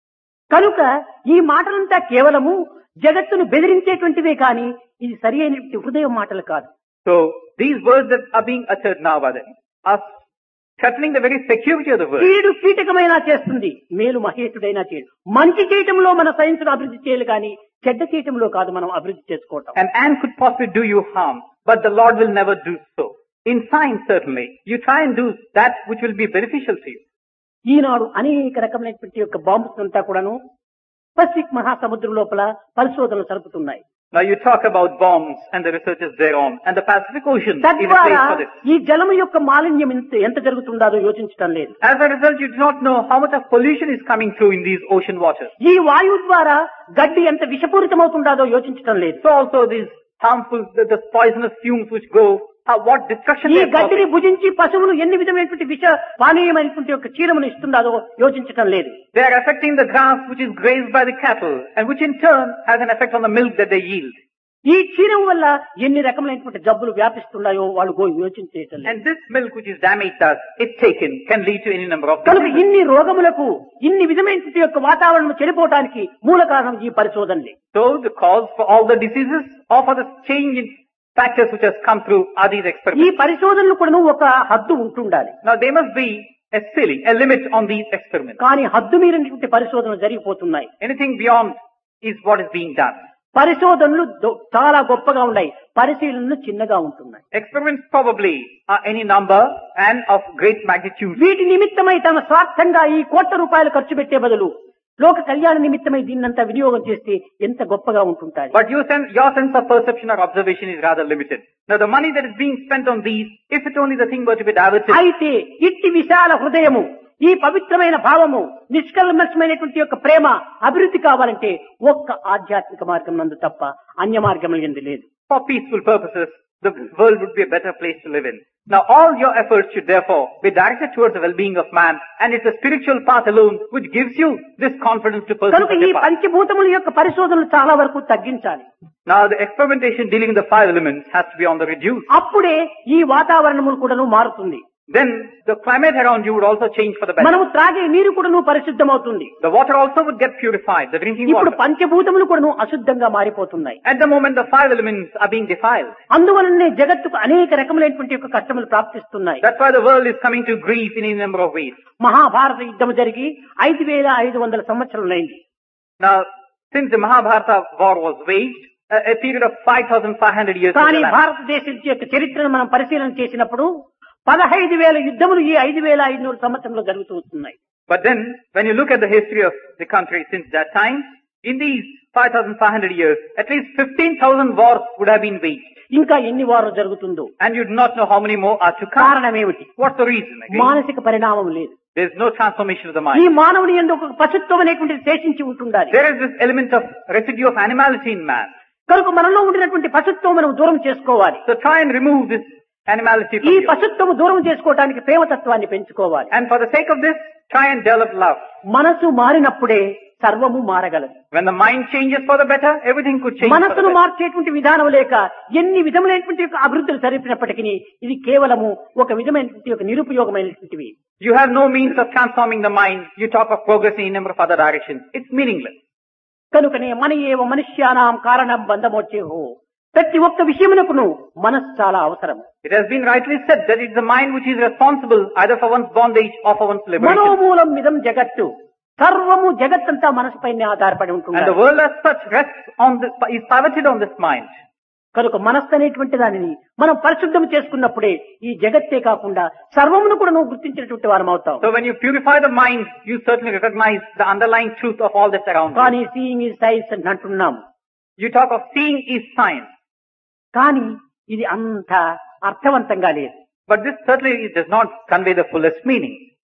కనుక ఈ మాటలంతా కేవలము జగత్తును బెదిరించేటువంటివే కానీ ఇది సరి అయిన హృదయం మాటలు కాదు. So these words that are being uttered now by them are threatening the very security of the world. కీడు కీటకమైనా చేస్తుంది, మేలు మహేతుడైనా చేయడు. మంచి చేయటంలో మన సైన్స్ అభివృద్ధి చేయాలి కానీ చెడ్డ చేయటంలో కాదు మనం అభివృద్ధి చేసుకోవటం. An ant could possibly do you harm, but the Lord will never do so. In science, certainly, you try and do that which will be beneficial to you. ఈనాడు అనేక రకమైనటువంటి యొక్క బాంబుస్ అంతా కూడాను పసిఫిక్ మహాసముద్రం లోపల పరిశోధనలు జరుపుతున్నాయి. Now you talk about bombs and the researches thereon, and the Pacific Ocean is a తద్వారా place for this. ఈ జలము యొక్క మాలిన్యం ఎంత ఎంత జరుగుతుందో యోచించడం లేదు. As a result, you do not know how much of pollution is coming through in these ocean waters. ఈ వాయువు ద్వారా గడ్డి ఎంత విషపూరితమవుతుందో యోచించడం లేదు. So also these harmful, the, the poisonous fumes which go, how, what destruction ఈ they are గడ్డిని causing. భుజించి పశువులు ఎన్ని విధమైనటువంటి విష పానీయమైనటువంటి యొక్క క్షీరమును ఇస్తుందో యోచించటం లేదు. They are affecting the grass which is grazed by the cattle, and which in turn has an effect on the milk that they yield. ఈ క్షీరం వల్ల ఎన్ని రకమైనటువంటి జబ్బులు వ్యాపిస్తున్నాయో వాళ్ళు గో యోచించేయటం లేదు. And this milk which is damaged us, if taken, can lead to any number of కనుక diseases. ఇన్ని రోగములకు ఇన్ని విధమైనటువంటి యొక్క వాతావరణం చెడిపోవడానికి మూల కారణం ఈ పరిశోధనలే. So the cause for all the diseases or for the change in factors which has come through are these ఈ experiments. పరిశోధనలు కూడా ఒక హద్దు ఉంటుండాలి. Now there must be a ceiling, a limit on these experiments. కానీ హద్దు మీరినటువంటి పరిశోధనలు జరిగిపోతున్నాయి. Anything beyond is what is being done. పరిశోధనలు దొ- చాలా గొప్పగా ఉన్నాయి, పరిశీలనలు చిన్నగా ఉంటున్నాయి. Experiments probably are any number and of great magnitude. వీటి నిమిత్తమై తమ స్వార్థంగా ఈ కోట్ల రూపాయలు ఖర్చు పెట్టే బదులు లోక కళ్యాణ నిమిత్తమై దీన్నంతా వినియోగం చేస్తే ఎంత గొప్పగా ఉంటుంటాయి. But you sense, your sense of perception or observation is rather limited. Now the money that is being spent on these, if it only the thing were to be diverted. అయితే ఇట్టి విశాల హృదయము, ఈ పవిత్రమైన భావము, నిష్కల్మషమైనటువంటి యొక్క ప్రేమ అభివృద్ధి కావాలంటే ఒక్క ఆధ్యాత్మిక మార్గం నందు తప్ప అన్య మార్గం ఎందు లేదు. For peaceful purposes, the world would be a better place to live in. Now all your efforts should therefore be directed towards the well-being of man, and it's the spiritual path alone which gives you this confidence to pursue కనుక such ఈ a path. పంచభూతముల యొక్క పరిశోధనలు చాలా వరకు తగ్గించాలి. Now the experimentation dealing with the five elements has to be on the reduced. అప్పుడే ఈ వాతావరణములు కూడాను మారుతుంది. Then the climate around you would also change for the better. మనము త్రాగే నీరు కూడాను పరిశుద్ధమవుతుంది. The water also would get purified, the drinking ఇప్పుడు water. పంచభూతములు కూడాను అశుద్ధంగా మారిపోతున్నాయి. At the moment the five elements are being defiled. అందువలనే జగత్తుకు అనేక రకములైనటువంటి యొక్క కష్టములు ప్రాప్తిస్తున్నాయి. That's why the world is coming to grief in a number of ways. Mahabharata యుద్ధం జరిగి ఐదు వేల ఐదు వందల సంవత్సరాలైంది. Now Since the Mahabharata war was waged, a, a period of five thousand five hundred years కానీ was elapsed. భారతదేశం యొక్క చరిత్రను మనం పరిశీలన చేసినప్పుడు పదహైదు వేల యుద్ధములు ఈ ఐదు వేల ఐదు వందల సంవత్సరంలో జరుగుతూ వస్తున్నాయి. But then, when you look at the history of the country since that time, in these five thousand five hundred years, at least fifteen thousand wars would have been waged. ఇంకా ఎన్ని వారు జరుగుతుందో. And you do not know how many more are to come. కారణం ఏమిటి? What's the reason? Again? మానసిక పరిణామం లేదు. There is no transformation of the ఈ mind. మానవుని యందు ఒక పశుత్వం అనేటువంటిది శేషించి ఉంటుండాలి. There is this element of residue of animality in man. కనుక మనలో ఉండినటువంటి పశుత్వం మనం దూరం చేసుకోవాలి. So try and remove this animality from ఈ you. పశుత్వం దూరం చేసుకోవడానికి ప్రేమతత్వాన్ని పెంచుకోవాలి. And for the sake of this, try and develop love. మనసు మారినప్పుడే సర్వము మారగలదు. When the mind changes for the better, everything could change for the మనసును better. మార్చేటువంటి విధానం లేక ఎన్ని విధములైనటువంటి యొక్క అభివృద్ధులు జరిపినప్పటికీ ఇది కేవలము ఒక విధమైనటువంటి ఒక నిరుపయోగమైనటువంటివి. You have no means of transforming the mind. You talk of progressing in a number of other directions. It's meaningless. కనుకనే మన ఏవ మనుష్యానాం కారణం బంధమోచేహో ప్రతి ఒక్క విషయమునకును మనస్సు చాలా అవసరం. It has been rightly said that it's the mind which is responsible either for one's bondage or for one's liberation. మనోమూలం మిదం జగత్తు సర్వము జగత్తంతా మనసుపైనే ఆధారపడి And ఉంటుంది. the world as such rests on this, is pivoted on this mind. కనుక మనస్సు అనేటువంటి దానిని మనం పరిశుద్ధం చేసుకున్నప్పుడే ఈ జగత్తే కాకుండా సర్వమును కూడా నువ్వు గుర్తించినటువంటి వారం అవుతాం. So when you purify the mind, you certainly recognize the underlying truth of all that's around you. కానీ సీయింగ్ ఈజ్ సైన్స్ అని అంటున్నాం. You talk of seeing is science. కానీ ఇది అంత అర్థవంతంగా లేదు. But this certainly does not convey the fullest meaning.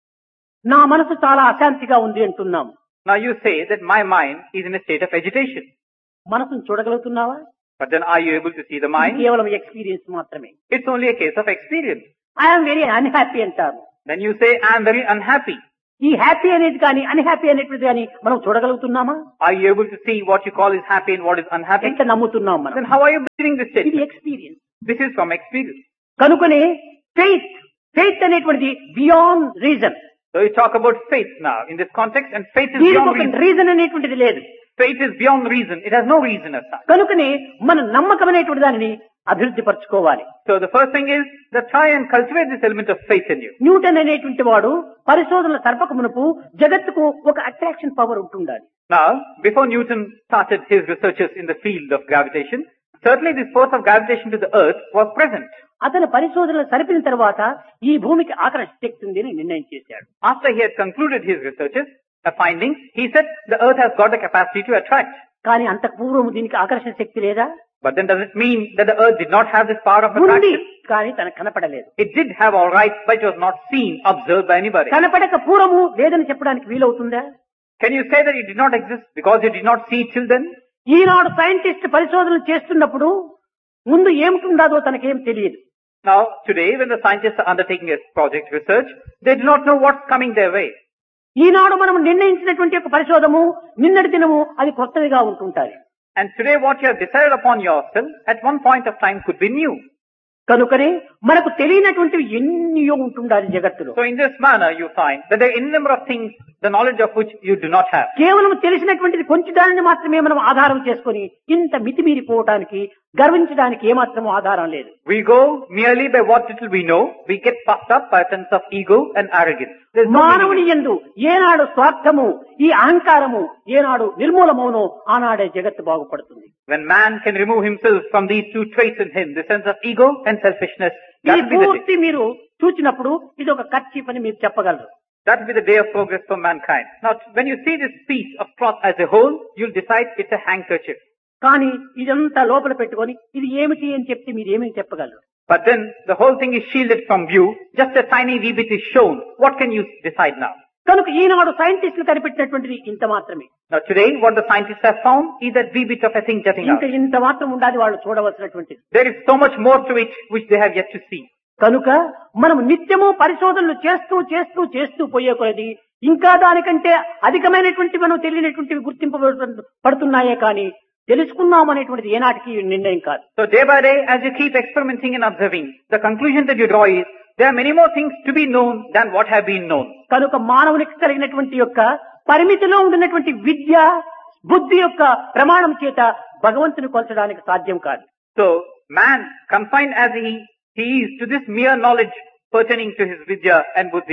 నా మనసు చాలా అశాంతిగా ఉంది అంటున్నాం. Now you say that my mind is in a state of agitation. మనసును చూడగలుగుతున్నావా? But then are you able to see the ఇది mind? కేవలం ఎక్స్పీరియన్స్ మాత్రమే. It's only a case of experience. I'm very unhappy అంటారు. Then you say, I am very unhappy. ఈ హ్యాపీ అనేది కానీ అన్హ్యాపీ అనేటువంటిది కానీ మనం చూడగలుగుతున్నామా? Are you able to see what you call is happy and what is unhappy? ఎంత నమ్ముతున్నాం మనం? Then how are you believing this ఇది statement? Experience. This is from experience. కనుకనే ఫెయిత్ ఫెయిత్ అనేటువంటిది beyond reason. So you talk about faith now in this context, and faith is దీనికి beyond ఒక reason. రీజన్ అనేటువంటిది లేదు. Faith is beyond reason. It has no reason as such. కనుకనే మన నమ్మకం అనేటువంటి దానిని అభివృద్ధి పరచుకోవాలి. So the first thing is that try and cultivate this element of faith in you. Newton అనేటువంటి వాడు పరిశోధనల సర్పక మునుపు జగత్తుకు ఒక అట్రాక్షన్ పవర్ ఉంటుండాలి. Now, before Newton started his researches in the field of gravitation, certainly this force of gravitation to the earth was present. అతను పరిశోధనలు సరిపిన తర్వాత ఈ భూమికి ఆకర్షణ శక్తి ఉంది అని నిర్ణయం చేశాడు. After he had concluded his researches, a findings, he said the earth has got the capacity to attract. కానీ అంతకు పూర్వం దీనికి ఆకర్షణ శక్తి లేదా? But then does it mean that the earth did not have this power of ఉంది, attraction? కానీ తనకు కనపడలేదు. It did have all right, but it was not seen, observed by anybody. కనపడక పూర్వము లేదని చెప్పడానికి వీలవుతుందా? Can you say that it did not exist because you did not see it till then? Eenadu scientist పరిశోధనలు చేస్తున్నప్పుడు ముందు ఏమిటుందో తనకేం తెలియదు. Now, today when the scientists are undertaking a project research, they do not know what's coming their way. ఈనాడు మనం నిర్ణయించినటువంటి ఒక పరిశోధము నిన్నటి దినము అది కొత్తదిగా ఉంటుంటాయి. And today what you have decided upon yourself at one point of time could be new. కనుకనే మనకు తెలియనటువంటివి ఎన్నో ఉంటుండాలి జగత్తులో. So in this manner you find that there are any number of things, the knowledge of which you do not have. కేవలం తెలిసినటువంటిది కొంచెం దానిని మాత్రమే మనం ఆధారం చేసుకొని ఇంత మితిమీరిపోవటానికి గర్వించడానికి ఏమాత్రం ఆధారం లేదు. We go merely by what little we know. We get puffed up by a sense of ego and arrogance. There's no మానవుని meaning. యందు ఏనాడు స్వార్థము ఈ అహంకారము ఏనాడు నిర్మూలమవునో ఆనాడే జగత్తు బాగుపడుతుంది. When man can remove himself from these two traits in him, the sense of ego and selfishness, that ఈ will be the పూర్తి day. మీరు చూచినప్పుడు ఇది ఒక కర్చీఫ్ అని మీరు చెప్పగలరు. That will be the day of progress for mankind. Now, when you see this piece of cloth as a whole, you'll decide it's a handkerchief. కానీ ఇదంతా లోపల పెట్టుకొని ఇది ఏమిటి అని చెప్తే మీరు ఏమని చెప్పగలరు? But then the whole thing is shielded from view. Just a tiny wee bit is shown. What can you decide now? కనుక ఈనాడు సైంటిస్టులు కనిపెట్టినటువంటిది ఇంత మాత్రమే. Now today, what the scientists have found is that wee bit of a thing jutting out. ఇంత ఇంత మాత్రం ఉండాలి వాళ్ళు చూడవలసినటువంటిది. There is so much more to it which they have yet to see. కనుక మనం నిత్యము పరిశోధనలు చేస్తూ చేస్తూ చేస్తూ పోయే కొలది ఇంకా దానికంటే అధికమైనటువంటి మనం తెలియనటువంటివి గుర్తింపు పడుతున్నాయే కానీ తెలుసుకున్నాం అనేటువంటిది ఏనాటికి నిర్ణయం కాదు. So day by day, as you keep experimenting and observing, the conclusion that you draw is there are many more things to be known than what have been known. కనుక మానవునికి కలిగినటువంటి యొక్క పరిమితిలో ఉండినటువంటి విద్య బుద్ధి యొక్క ప్రమాణం చేత భగవంతుని కొలచడానికి సాధ్యం కాదు. So man, confined as he he is to this mere knowledge pertaining to his vidya and buddhi,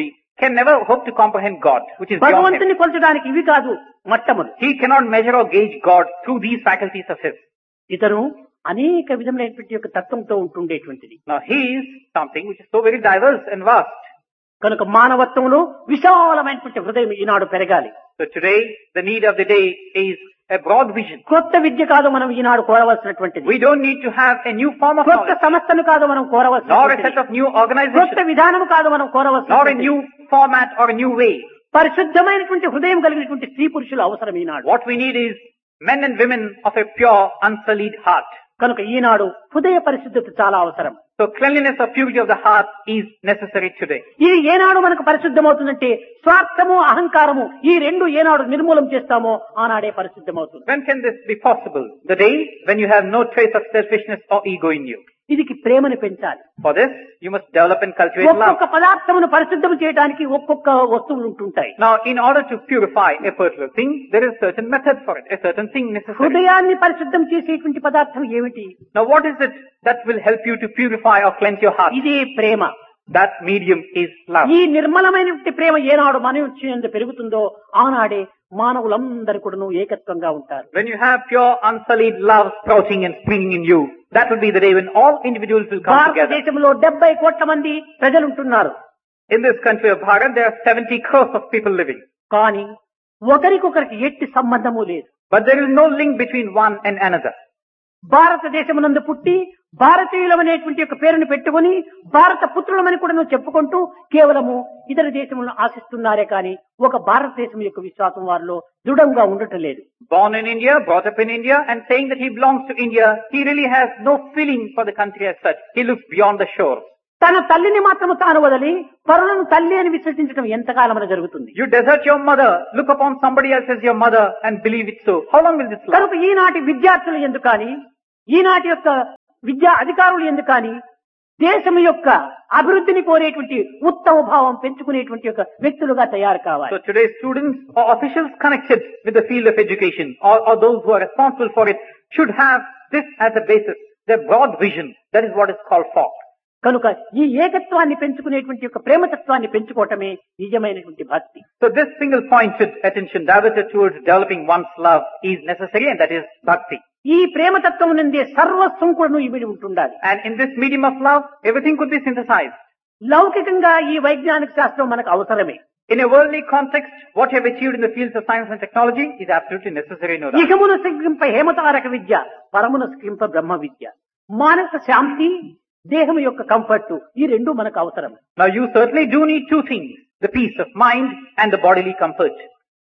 can never hope to comprehend God, which is beyond him. భగవంతుని కొలచడానికి ఇవి కాదు మట్టములు. He cannot measure or gauge God through these faculties of his. ఇతను అనేక విధములైనటువంటి యొక్క తత్వంతో ఉంటుండేటువంటిది. Now he is something which is so very diverse and vast. కనుక మానవత్వంలో విశాలమైనటువంటి హృదయం ఈనాడు పెరగాలి. So today, the need of the day is a broad vision. కొత్త విద్య కాదు మనం ఈనాడు కోరవలసినటువంటిది. We don't need to have a new form of కొత్త knowledge, సంస్థను కాదు మనం nor a కోరవలసినటువంటిది. set of new కొత్త organization, విధానం కాదు మనం nor a కోరవలసినటువంటిది. new format or a new way. పరిశుద్ధమైనటువంటి హృదయం కలిగినటువంటి స్త్రీ పురుషులు అవసరం ఈనాడు. What we need is men and women of a pure, unsullied heart. కనుక ఈనాడు హృదయ పరిశుద్ధత చాలా అవసరం. So cleanliness or purity of the heart is necessary today. ఇది ఏనాడు మనకు పరిశుద్ధమవుతుందంటే స్వార్థము అహంకారము ఈ రెండు ఏనాడు నిర్మూలం చేస్తామో ఆనాడే పరిశుద్ధమవుతుంది. When can this be possible? The day when you have no trace of selfishness or ego in you. ఇది ప్రేమను పెంచాలి. For this, you must develop and cultivate love. ఒక్కొక్క పదార్థమును పరిశుద్ధం చేయడానికి ఒక్కొక్క వస్తువులు ఉంటుంటాయి. Now, in order to purify a particular thing, there is a certain method for it, a certain thing necessary. హృదయాన్ని పరిశుద్ధం చేసేటువంటి పదార్థం ఏమిటి? Now, what is it that will help you to purify or cleanse your heart? ఇదే ప్రేమ. That medium is love. ఈ నిర్మలమైనటువంటి ప్రేమ ఏనాడు మనుష్యుని పెరుగుతుందో ఆనాడే మానవులందరూ కూడాను ఏకత్వంగా ఉంటారు. When you have pure, unsullied love sprouting and springing in you, that will be the day when all individuals will come together. భారతదేశంలో డెబ్బై కోట్ల మంది ప్రజలు ఉంటున్నారు. In this country of Bharat, there are seventy crores of people living. కానీ ఒకరికొకరికి ఎట్టి సంబంధము లేదు. But there is no link between one and another. భారతదేశమునందు పుట్టి భారతీయులమనేటువంటి యొక్క పేరును పెట్టుకుని భారత పుత్రులమని కూడా నువ్వు చెప్పుకుంటూ కేవలము ఇతర దేశములను ఆశిస్తున్నారే కానీ ఒక భారతదేశం యొక్క విశ్వాసం వారిలో దృఢంగా ఉండటం లేదు. Born in India, brought up in India, and saying that he belongs to India, he really has no feeling for the country as such. He looks beyond the shore. తన తల్లిని మాత్రము తాను వదిలి పరులను తల్లి అని విశ్వసించడం ఎంతకాలమని జరుగుతుంది? You desert your mother, look upon somebody else as your mother and believe it so. How long will this last? కనుక ఈనాటి విద్యార్థులు ఎందుకని ఈనాటి యొక్క విద్యా అధికారులు ఎందుకని దేశం యొక్క అభివృద్ధిని కోరేటువంటి ఉత్తమ భావం పెంచుకునేటువంటి యొక్క వ్యక్తులుగా తయారు కావాలి. So today students or officials connected with the field of education or, or those who are responsible for it should have this as a basis, their broad vision. That is what is called thought. కనుక ఈ ఏకత్వాన్ని పెంచుకునేటువంటి యొక్క ప్రేమతత్వాన్ని పెంచుకోవటమే నిజమైనటువంటి భక్తి. So this single pointed attention diverted towards developing one's love is necessary, and that is bhakti. ఈ ప్రేమతత్వం నుండే సర్వస్వం కూడా ఇమిడి ఉంటుండాలి. And in this medium of love, everything could be synthesized. లౌకికంగా ఈ వైజ్ఞానిక శాస్త్రం మనకు అవసరమే. In a worldly context, what you have achieved in the fields of science and technology is absolutely necessary, no doubt. ఇహమును సిగ్గింప హేమతారక విద్య, పరమును సిగ్గింప బ్రహ్మ విద్య. మానసిక శాంతి, దేహం యొక్క కంఫర్ట్, ఈ రెండు మనకు అవసరం. Now you certainly do need two things, the peace of mind and the bodily comfort.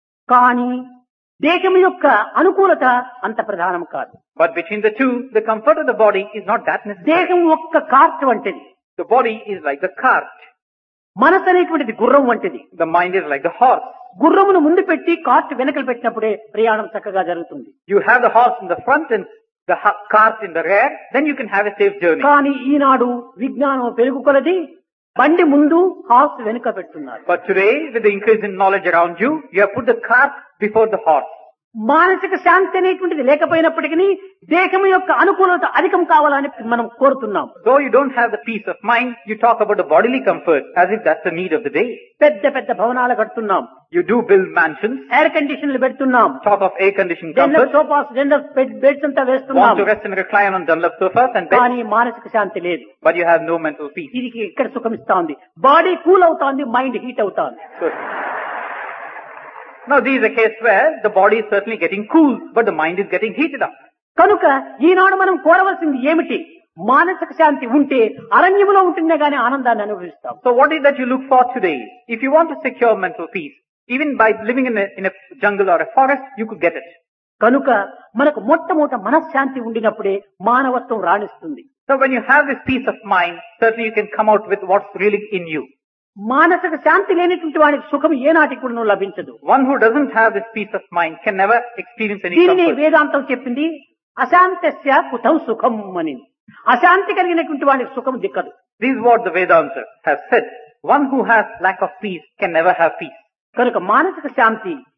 కానీ దేశం యొక్క అనుకూలత అంత ప్రధానం కాదు. But between the two, the comfort of the body is not that necessary. దేహం ఒక్క కార్ట్ వంటిది. The body is like the cart. మనసు అనేటువంటిది గుర్రం వంటిది. The mind is like the horse. గుర్రమును ముందు పెట్టి కార్ట్ వెనకలు పెట్టినప్పుడే ప్రయాణం చక్కగా జరుగుతుంది. You have the horse in the front and the ha- cart in the rear, then you can have a safe journey. కానీ ఈనాడు విజ్ఞానం పెరుగు కొలది బండి ముందు హార్స్ వెనుక పెడుతున్నారు. But today, with the increase in knowledge around you, you have put the cart before the horse. మానసిక శాంతి అనేటువంటిది లేకపోయినప్పటికీ దేహం యొక్క అనుకూలత అధికం కావాలని మనం కోరుతున్నాం. Though you don't have the peace of mind, you talk about the bodily comfort as if that's the need of the day. పెద్ద పెద్ద భవనాలు కడుతున్నాం. You do build mansions, air కండిషన్లు పెడుతున్నాం. talk of air conditioned general comfort, sofas general beds అంతా want వేస్తున్నాం. to rest and recline on Dunlop sofas and beds, కానీ మానసిక శాంతి లేదు. but you have no mental peace. ఇది ఇక్కడ సుఖం ఇస్తాంది. Body cool అవుతాంది, mind heat అవుతాంది. So, now this is a case where the body is certainly getting cool, but the mind is getting heated up. కనుక ఈనాడు మనం కోరవలసింది ఏమిటి? మానసిక శాంతి ఉంటే అరణ్యములో ఉంటుందే గానీ ఆనందాన్ని అనుభవిస్తాం. So what is that you look for today? If you want to secure mental peace, even by living in a, in a jungle or a forest, you could get it. కనుక మనకు మొట్టమొదట మనశ్శాంతి ఉండినప్పుడే మానవత్వం రాణిస్తుంది. So when you have this peace of mind, certainly you can come out with what's really in you. మానసిక శాంతి లేనటువంటి వాడికి సుఖం ఏనాటికి కూడా లభించదు. One who doesn't have this peace of mind can never experience any దీనిని comfort. వేదాంతం చెప్పింది అశాంతస్య కుతం సుఖం అని. అశాంతి కలిగినటువంటి వాడికి సుఖం దిక్కదు. This is what the Vedanta has said. One who has lack of peace can never have peace. కనుక మానసిక శాంతి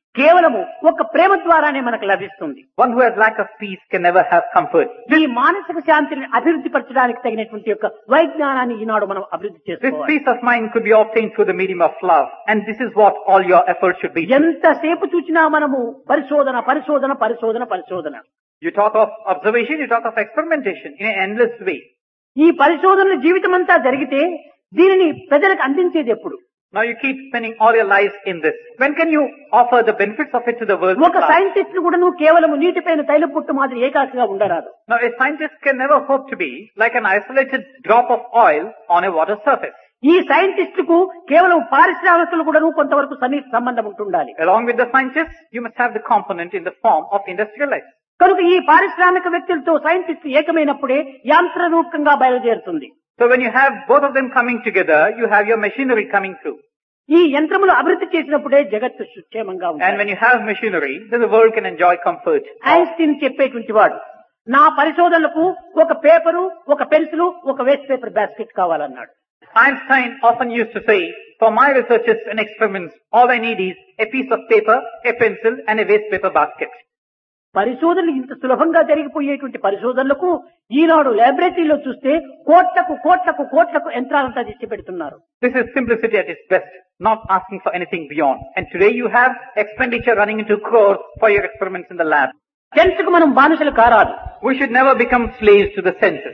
కేవలము ఒక ప్రేమ ద్వారానే మనకు లభిస్తుంది. One who has lack of peace can never have comfort. ఈ మానసిక శాంతిని అభివృద్ధి పరచడానికి తగినటువంటి యొక్క వైజ్ఞానాన్ని ఈనాడు మనం అభివృద్ధి This చేసుకోవాలి. peace of mind could be obtained through the medium of love, and this is what all your efforts should be. ఎంతసేపు చూసినా మనము పరిశోధన పరిశోధన పరిశోధన పరిశోధన. You talk of observation, you talk of experimentation in an endless way. ఈ పరిశోధనల జీవితం అంతా జరిగితే దీనిని ప్రజలకు అందించేది ఎప్పుడు? Now you keep spending all your lives in this. When can you offer the benefits of it to the world? ఒక సైంటిస్ట్ కూడా నువ్వు కేవలం నీటిపైన తైల పుట్టు మాదిరి ఏకాకిగా ఉండరాదు. Now a scientist can never hope to be like an isolated drop of oil on a water surface. ఈ సైంటిస్ట్ కు కేవలం పారిశ్రామికులు కూడా కొంతవరకు సన్నిహిత సంబంధం ఉంటుండాలి. Along with the scientists, you must have the component in the form of industrialized. కనుక ఈ పారిశ్రామిక వ్యక్తులతో సైంటిస్ట్ ఏకమైనప్పుడే యాంత్ర రూపకంగా బయలుదేరుతుంది. So when you have both of them coming together, you have your machinery coming through. ఈ యంత్రములు అభివృద్ధి చేసినప్పుడే జగత్తు సుక్షేమంగా And ఉంటుంది. when you have machinery, then the world can enjoy comfort. Einstein చెప్పేటువంటి వాడు నా పరిశోధనలకు ఒక పేపరు, ఒక పెన్సిల్, ఒక వేస్ట్ పేపర్ బాస్కెట్ కావాలన్నాడు. Einstein often used to say, for my researches and experiments, all I need is a piece of paper, a pencil and a waste paper basket. పరిశోధనలు ఇంత సులభంగా జరిగిపోయేటువంటి పరిశోధనలకు ఈనాడు లాబొరేటరీలో చూస్తే కోట్లకు కోట్లకు కోట్లకు యంత్రాలంతా తెచ్చి పెడుతున్నారు. This is simplicity at its best, not asking for anything beyond. And today you have expenditure running into crores for your experiments in the lab. Sense కు మనం బానిసలు కారాదు. We should never become slaves to the senses.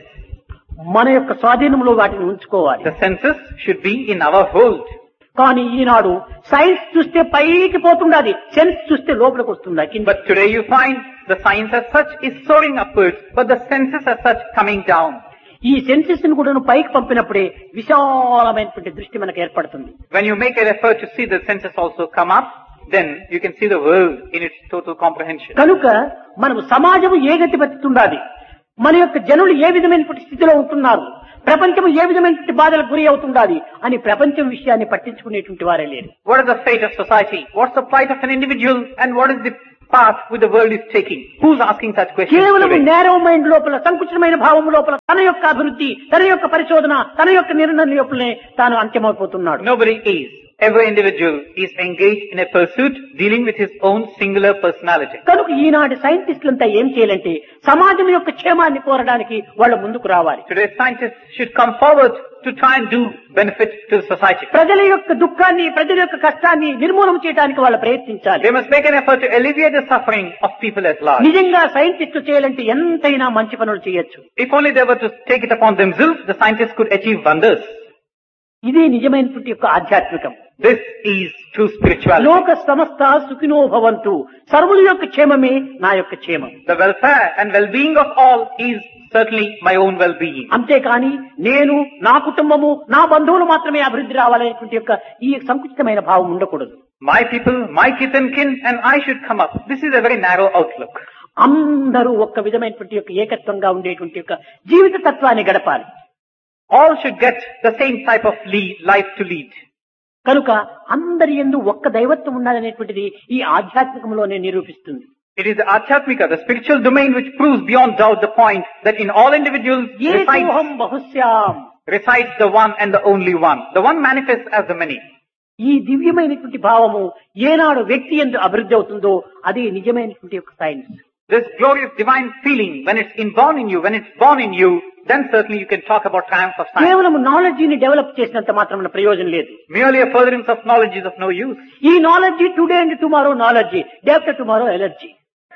మన యొక్క స్వాధీనంలో వాటిని ఉంచుకోవాలి. The senses should be in our hold. కానీ ఈనాడు సైన్స్ చూస్తే పైకి పోతుండాది, సెన్స్ చూస్తే లోపలికి వస్తుందా కింద. But today you find the science as such is soaring upwards, but the senses as such coming down. ఈ సెన్సెస్ ను కూడా పైకి పంపినప్పుడే విశాలమైనటువంటి దృష్టి మనకు ఏర్పడుతుంది. When you make an effort to see the senses also come up, then you can see the world in its total comprehension. కనుక మనము సమాజము ఏ గతి బతుకుతుండాలి, మన యొక్క జనులు ఏ విధమైనటువంటి స్థితిలో ఉంటున్నారు, ప్రపంచం ఏ విధమైనటువంటి బాధలకు గురి అవుతుండాలి అని ప్రపంచం విషయాన్ని పట్టించుకునేటువంటి వారే లేరు. What is the fate of society? What's the plight of an individual? And what is the path which the world is taking? Who's asking such questions కేవలం today? నేరో మైండ్ లోపల, సంకుచితమైన భావం లోపల తన యొక్క అభివృద్ధి, తన యొక్క పరిశోధన, తన యొక్క నిర్ణయం లోపలనే తాను అంత్యమైపోతున్నాడు. Nobody is. Every individual is engaged in a pursuit dealing with his own singular personality. కనుక ఈనాటి సైంటిస్టులంతా ఏం చేయాలంటే సమాజం యొక్క క్షేమాన్ని కోరడానికి వాళ్ళు ముందుకు రావాలి. Today scientists should come forward to try and do benefit to the society. ప్రజల యొక్క దుఃఖాన్ని, ప్రజల యొక్క కష్టాన్ని నిర్మూలన చేయడానికి వాళ్ళు ప్రయత్నించాలి. They must make an effort to alleviate the suffering of people at large. నిజంగా సైంటిస్టులు చేయాలంటే ఎంతైనా మంచి పనులు చేయొచ్చు. If only they were to take it upon themselves, the scientists could achieve wonders. ఇది నిజమైనటువంటి యొక్క ఆధ్యాత్మికం. This is true spirituality. లోక సమస్త సుఖినో భవంతు, సర్వుల యొక్క క్షేమమే నా యొక్క క్షేమం. The welfare and well-being of all is certainly my own well-being. అంతేకాని నేను, నా కుటుంబము, నా బంధువులు మాత్రమే అభివృద్ధి రావాలనేటువంటి యొక్క ఈ సంకుచితమైన భావం ఉండకూడదు. My people, my kith and kin, and I should come up. This is a very narrow outlook. అందరూ ఒక్క విధమైనటువంటి యొక్క ఏకత్వంగా ఉండేటువంటి యొక్క జీవిత తత్వాన్ని గడపాలి. All should get the same type of lead, life to lead. కనుక అందరి యందు ఒక్క దైవత్వం ఉండాలనేటువంటిది ఈ ఆధ్యాత్మికంలోనే నిరూపిస్తుంది. It is the Adhyatmika, the spiritual domain, which proves beyond doubt the point that in all individuals resides, ఏకోహం బహుశ్యాం, resides the one and the only one. The one manifests as the many. ఈ దివ్యమైనటువంటి భావము ఏనాడు వ్యక్తి యందు అభివృద్ధి అవుతుందో అది నిజమైనటువంటి యొక్క science. This glorious divine feeling, when it's inborn in you, when it's born in you, then certainly you can talk about triumph of science. కేవలం నాలెడ్జిని డెవలప్ చేసినంత మాత్రం ప్రయోజనం లేదు. Merely a furtherance of knowledge is of no use. ఈ knowledge today and tomorrow knowledge, day after tomorrow allergy.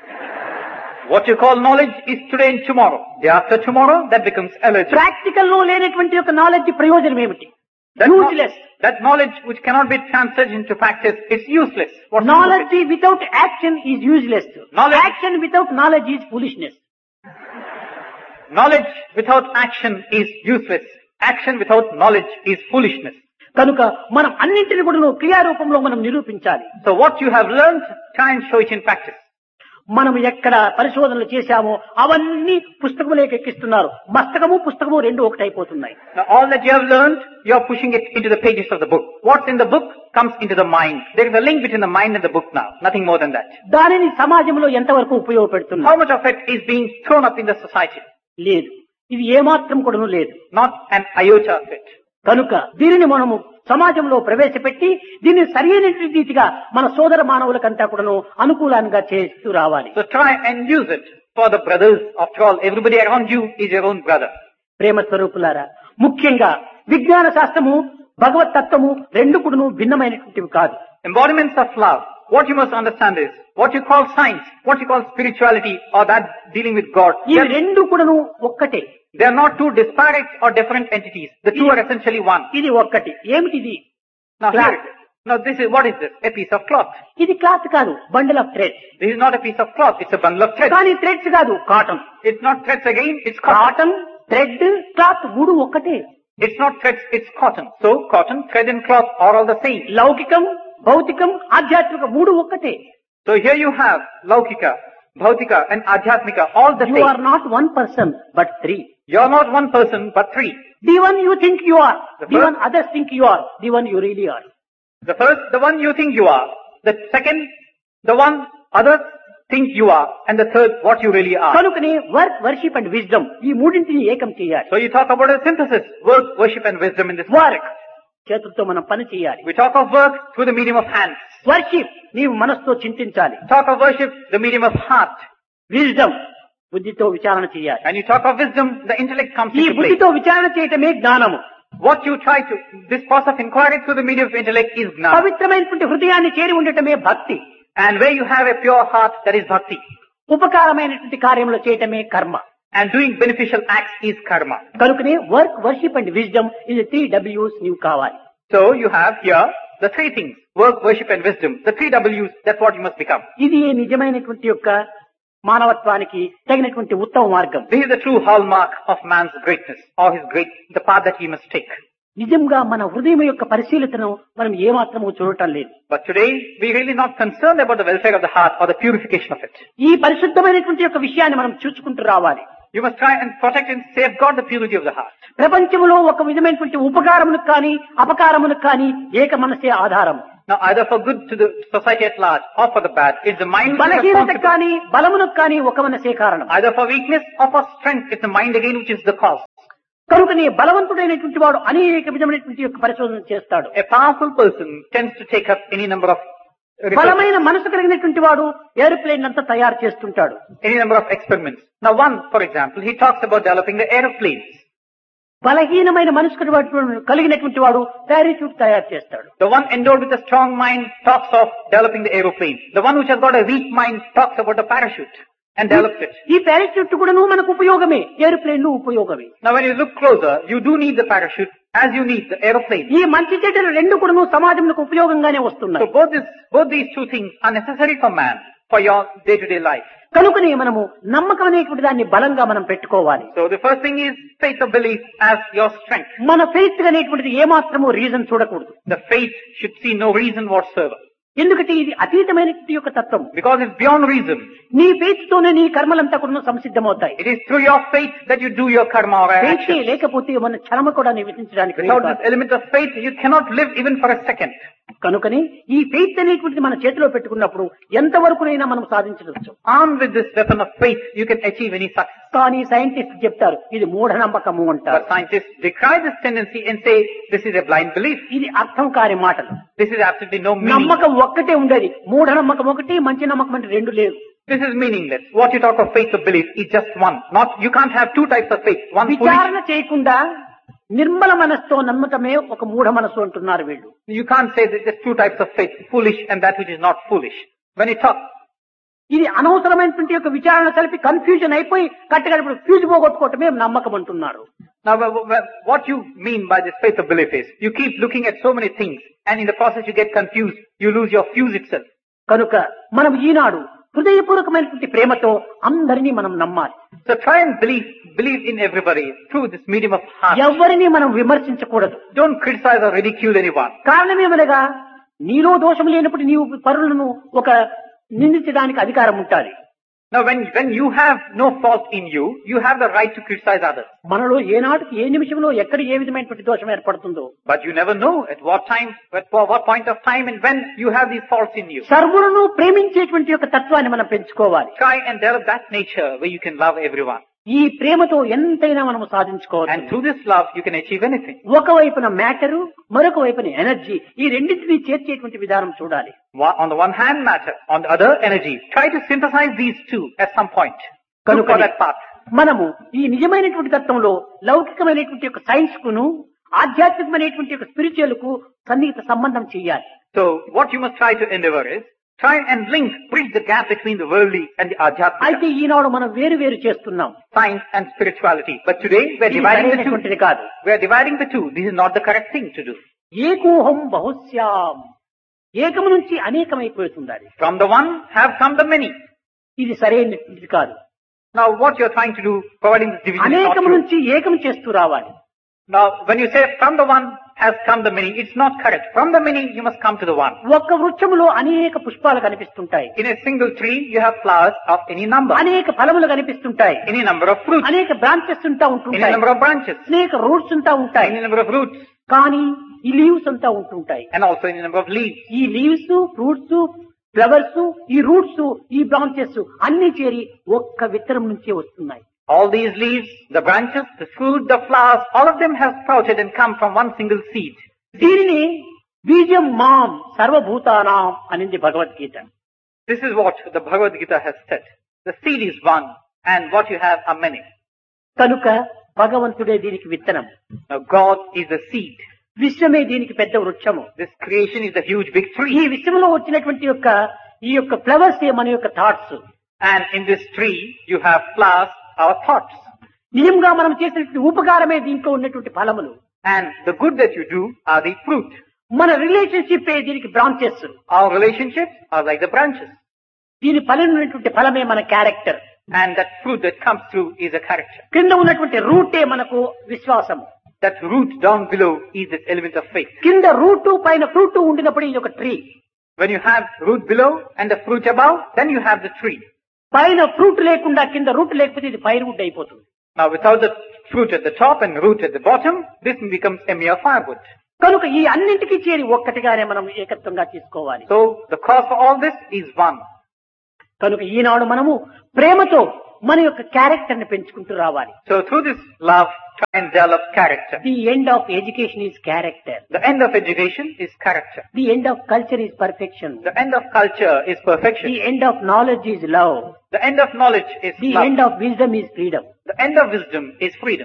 What you call knowledge is today and tomorrow. Day after tomorrow, that becomes allergy. Practical లో లేనటువంటి యొక్క నాలెడ్జి ప్రయోజనం ఏమిటి? That, useless. kno- that knowledge which cannot be translated into practice, it's useless. What's the use of knowledge without action is useless. Knowledge- action without knowledge is foolishness. it? Knowledge without action is useless. Action without knowledge is foolishness. కనుక మనం అన్నింటిని కూడా క్రియారూపంలో మనం నిరూపించాలి. So what you have learned, try and show it in practice. మనం ఎక్కడ పరిశోధనలు చేశామో అవన్నీ పుస్తకములేకి ఎక్కిస్తున్నారు. మస్తకము పుస్తకము రెండు ఒకటైపోతున్నాయి. Now all that you have learned, you are pushing it into the pages of the book. What's in the book comes into the mind. There is a link between the mind and the book now. Nothing more than that. దానిని సమాజంలో ఎంతవరకు ఉపయోగపెడుతున్నారు? How much of it is being thrown up in the society? లేదు. ఇది ఏమాత్రం కూడాను లేదు. Not an iota of it. కనుక దీనిని మనము సమాజంలో ప్రవేశపెట్టి దీన్ని సరైన రీతిగా మన సోదర మానవులకంతా కూడాను అనుకూలంగా చేస్తూ రావాలి. So try and use it for the brothers. After all, everybody around you is your own brother. ప్రేమ స్వరూపులారా, ముఖ్యంగా విజ్ఞాన శాస్త్రము భగవత్ తత్వము రెండు కూడాను భిన్నమైనటువంటివి కాదు. Embodiments of love. What you must understand is, what you call science, what you call spirituality, or that dealing with God, ఇవి రెండు కూడాను ఒక్కటే. they are not two disparate or different entities. The two are essentially one. ఇది ఒక్కటి. ఏమిటిది? Now here, now this is, what is this? A piece of cloth. ఇది క్లాత్ కాదు, bundle of threads. This is not a piece of cloth, it's a bundle of thread. కానీ థ్రెడ్స్ కాదు, cotton. It's not threads again, it's cotton. Cotton, thread, cloth మూడు ఒక్కటే. It's not threads, it's cotton. So cotton, thread and cloth are all the same. లౌకికం, భౌతికం, ఆధ్యాత్మిక మూడు ఒక్కటే. So here you have Laukika, Bhautika and Adhyatmika, all the You same. are not one person, but three. You are not one person, but three. The one you think you are, The the first- one others think you are, the one you really are. The first, the one you think you are. The second, the one others think you are. And the third, what you really are. కనుకనే వర్క్, వర్షిప్ అండ్ విజ్డమ్ ఈ మూడింటిని ఏకం చేయాలి. So you talk about a synthesis, work, worship and wisdom in this work context. చేతులతో మనం పని చేయాలి. We talk of work through the medium of hands. Worship నీవు మనసుతో చింతించాలి. Talk of worship, the medium of heart. Wisdom బుద్ధితో విచారణ చేయాలి. And you talk of wisdom, the intellect comes ఈ into play. బుద్ధితో విచారణ చేయటమే జ్ఞానము. What you try to, this process of inquiry through the medium of intellect is gnana. పవిత్రమైనటువంటి హృదయాన్ని చేరి ఉండటమే భక్తి. And where you have a pure heart, that is bhakti. ఉపకారమైనటువంటి కార్యములు చేయటమే కర్మ. And doing beneficial acts is karma. కనుకనే వర్క్, వర్షిప్ అండ్ విజ్డమ్ ఇది త్రీ డబ్ల్యూస్ నీవు కావాలి. So you have here the three things, work, worship and wisdom. The three W's, that's what you must become. ఇది నిజమైనటువంటి యొక్క మానవత్వానికి తగినటువంటి ఉత్తమ మార్గం. This is the true hallmark of man's greatness, or his great, the path that he must take. నిజంగా మన హృదయం యొక్క పరిశీలనను మనం ఏమాత్రము చూడటం లేదు. But today, we're really not concerned about the welfare of the heart or the purification of it. ఈ పరిశుద్ధమైనటువంటి యొక్క విషయాన్ని మనం చూసుకుంటూ రావాలి. You must try and protect and safeguard the purity of the heart. ప్రపంచంలో ఒక విధమైనటువంటి ఉపకారములకు కానీ అపకారములకు కానీ ఏక మనసే ఆధారం. Now either for good to the society at large or for the bad, it's the mind which is బలహీనతకు responsible. కానీ బలమునకు కానీ ఒక మనసే కారణం. Either for weakness or for strength, it's the mind again which is the cause. కనుకనే బలవంతుడైనటువంటి వాడు అనేక విధమైనటువంటి యొక్క పరిశోధన చేస్తాడు. A powerful person tends to take up any number of research, బలమైన మనసు కలిగినటువంటి వాడు ఏరోప్లేన్ అంతా తయారు చేస్తుంటాడు. any number of experiments. Now one, for example, he talks about developing the aeroplanes. బలహీనమైన మనసు కలిగినటువంటి వాడు పారాచూట్ తయారు చేస్తాడు. The one endowed with a strong mind talks of developing the aeroplane. The one which has got a weak mind talks about a parachute and develops it. ఈ పారాచూట్ కూడా మనకు ఉపయోగమే, ఏరోప్లేన్ ఉపయోగమే. Now when you look closer, you do need the parachute as you need the aeroplane. ఈ మంచి చెడ్డలు రెండు కూడా సమాజంలో ఉపయోగంగానే So వస్తున్నాయి. both this, both these two things are necessary for man, for your day-to-day life. కనుకనే మనము నమ్మకం అనేటువంటి దాన్ని బలంగా మనం పెట్టుకోవాలి. So the first thing is faith or belief as your strength. మన ఫెయిత్ అనేటువంటిది ఏమాత్రము రీజన్ చూడకూడదు. The faith should see no reason whatsoever. ఎందుకంటే ఇది అతీతమైనటువంటి యొక్క తత్వం. Because it's beyond reason. నీ ఫెయిత్ తోనే నీ కర్మలంతా కూడా సంసిద్ధమవుతాయి. It is through your faith that you do your karma or faith action. లేకపోతే మన క్షణమ కూడా నివసించడానికి Without వీలు this కాదు. element of faith, you cannot live even for a second. కనుకని ఈ ఫెయిత్ అనేటువంటిది మన చేతిలో పెట్టుకున్నప్పుడు ఎంతవరకునైనా మనం సాధించవచ్చు. Armed with this weapon of faith, you can achieve any success. కానీ సైంటిస్ట్ చెప్తారు ఇది మూఢనమ్మకము But అంటారు. scientists decry this tendency and say this is a blind belief. ఇది అర్థం కాని మాటలు. This is absolutely no meaning. నమ్మకం ఒక్కటే ఉండేది, మూఢనమ్మకం ఒకటి, మంచి నమ్మకం అంటే రెండు లేదు. This is meaningless. What you talk of faith or belief is just one. Not, you can't have two types of faith. One foolish. విచారణ చేయకుండా నిర్మల మనస్సుతో నమ్మటమే ఒక మూఢ మనస్సు అంటున్నారు వీళ్ళు. You can't say that there's two types of faith, foolish and that which is not foolish. When you talk, ఇది అనవసరమైనటువంటి యొక్క విచారణ కలిపి కన్ఫ్యూజన్ అయిపోయి కట్టగడపడు ఫ్యూజ్ పోగొట్టుకోవటమే నమ్మకం అంటున్నారు. now wh- wh- what you mean by this faith or belief is, you keep looking at so many things and in the process you get confused, you lose your fuse itself. కనుక మనం ఈనాడు హృదయపూర్వకమైనటువంటి ప్రేమతో అందరినీ మనం నమ్మాలి. So try and believe, believe in everybody through this medium of heart. ఎవరిని మనం విమర్శించకూడదు. Don't criticize or ridicule anyone. కారణమేమనగా నీలో దోషం లేనప్పుడు నీవు పరులను ఒక నిందించడానికి అధికారం ఉంటుంది. Now when, when you have no fault in you, you have the right to criticize others. మనలో ఏనాటికి ఏ నిమిషంలో ఎక్కడ ఏ విధమైనటువంటి దోషం ఏర్పడుతుందో. But you never know at what time, at what point of time and when you have these faults in you. సర్వులను ప్రేమించేటువంటి యొక్క తత్వాన్ని మనం పెంచుకోవాలి. Try and develop that nature where you can love everyone. ఈ ప్రేమతో ఎంతైనా మనము And సాధించుకోవచ్చు. through this love, you can achieve anything. ఒకవైపున మ్యాటరు, మరొక వైపున ఎనర్జీ, ఈ రెండింటినీ చేర్చేటువంటి విధానం చూడాలి. One- On the one hand, matter. On the other, energy. Try to synthesize these two at some point. Look for కనుక that path. మనము ఈ నిజమైనటువంటి తత్వంలో లౌకికమైనటువంటి యొక్క సైన్స్ కును ఆధ్యాత్మికమైనటువంటి యొక్క స్పిరిచువల్ కు సన్నిహిత సంబంధం చేయాలి. So, what you must try to endeavor is, try and link, bridge the gap between the worldly and the అయితే adhyatmika, ఈనాడు మనం వేరు వేరు చేస్తున్నాం. science and spirituality. But today, we are ఇది dividing the సరైనటువంటిది two. కాదు. We are dividing the two. This is not the correct thing to do. ఏకోహం బహుశ్యాం, ఏకము నుంచి అనేకమైపోతుండాలి. From the one have come the many. ఇది సరైనటువంటిది కాదు. Now, what you are trying to do, providing this division is not అనేకము true. నుంచి ఏకం చేస్తూ రావాలి. Now, when you say from the one has come the many, it's not correct. From the many, you must come to the one. ఒక్క వృక్షములో అనేక పుష్పాలు కనిపిస్తుంటాయి, In a single tree, you have flowers of any number, అనేక ఫలములు కనిపిస్తుంటాయి, any number of fruits, అనేక బ్రాంచెస్ ఉంటా any ఉంటుంటాయి, number of branches, అనేక రూట్స్ ఉంటా ఉంటాయి. any number of roots, కానీ ఈ లీవ్స్ అంతా ఉంటుంటాయి. and also any number of leaves. ఈ లీవ్స్, ఫ్రూట్స్, ఫ్లవర్స్, ఈ రూట్స్, ఈ బ్రాంచెస్ అన్ని చేరి ఒక్క విత్తనం నుంచే వస్తున్నాయి. All these leaves, the branches, the fruit, the flowers, all of them have sprouted and come from one single seed. దీనిని బీజం మాం సర్వభూతానాం అనింది Bhagavad Gita. This is what the Bhagavad Gita has said. The seed is one, and what you have are many. కనుక భగవంతుడే దీనికి విత్తనం, Now, God is the seed. విశ్వమే దీనికి పెద్ద వృక్షము. This creation is the huge big ఈ tree. విశ్వంలో వచ్చినటువంటి యొక్క ఈ యొక్క ఫ్లవర్స్ మన యొక్క thoughts. And in this tree, you have flowers, our thoughts. నిజంగా మనం చేసినటువంటి ఉపకారమే దీంట్లో ఉన్నటువంటి ఫలములు. And the good that you do are the fruit. మన రిలేషన్షిప్ దీనికి branches. Our relationships are like the branches. దీని ఫలం ఉన్నటువంటి ఫలమే మన character. And that fruit that comes through is a character. కింద ఉన్నటువంటి రూటే మనకు విశ్వాసము. That root down below is this element of faith. కింద రూట్ పైన ఫ్రూట్ ఉండినప్పుడు ఇది ఒక tree. When you have root below and the fruit above, then you have the tree. పైన ఫ్రూట్ లేకుండా కింద రూట్ లేకపోతే ఇది ఫైర్వుడ్ అయిపోతుంది. Now, without the fruit at the top and root at the bottom, this becomes a mere firewood. కనుక ఈ అన్నింటికి చేరి ఒక్కటిగానే మనం ఏకత్వంగా తీసుకోవాలి. So, the cause for all this is one. కనుక ఈనాడు మనము ప్రేమతో మన యొక్క క్యారెక్టర్ ని పెంచుకుంటూ రావాలి. So, through this love, try and develop character. The end of education is character. The end of education is character. The end of culture is perfection. The end of culture is the perfection. End of knowledge is love. The end of knowledge is the love. End of wisdom is freedom. The end of wisdom is freedom.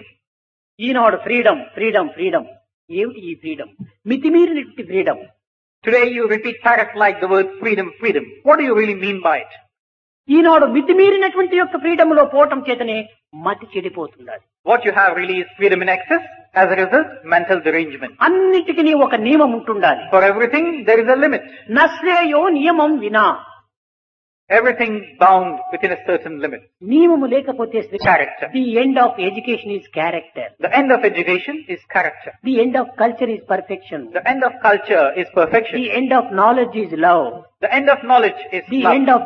Eenadu freedom freedom freedom. ఏమిటి ఈ freedom? మితిమీరినటువంటి freedom. Today you repeat parrot like the word freedom, freedom. What do you really mean by it? ఈనాడు మితిమీరినటువంటి యొక్క ఫ్రీడమ్ లో పోవటం చేతనే మతి చెడిపోతున్నది. What you have really is freedom in excess. As a result, mental derangement. అన్నిటికీ ఒక నియమం ఉంటుండాలి. For everything, there is a limit. నశ్రేయో నియమం వినా. Everything bound within a certain limit. నియమము లేకపోతే Character. The end of education is character. The end of education is character. The end of culture is perfection. The end of culture is perfection. The end of knowledge is love. The end of knowledge is the love. End of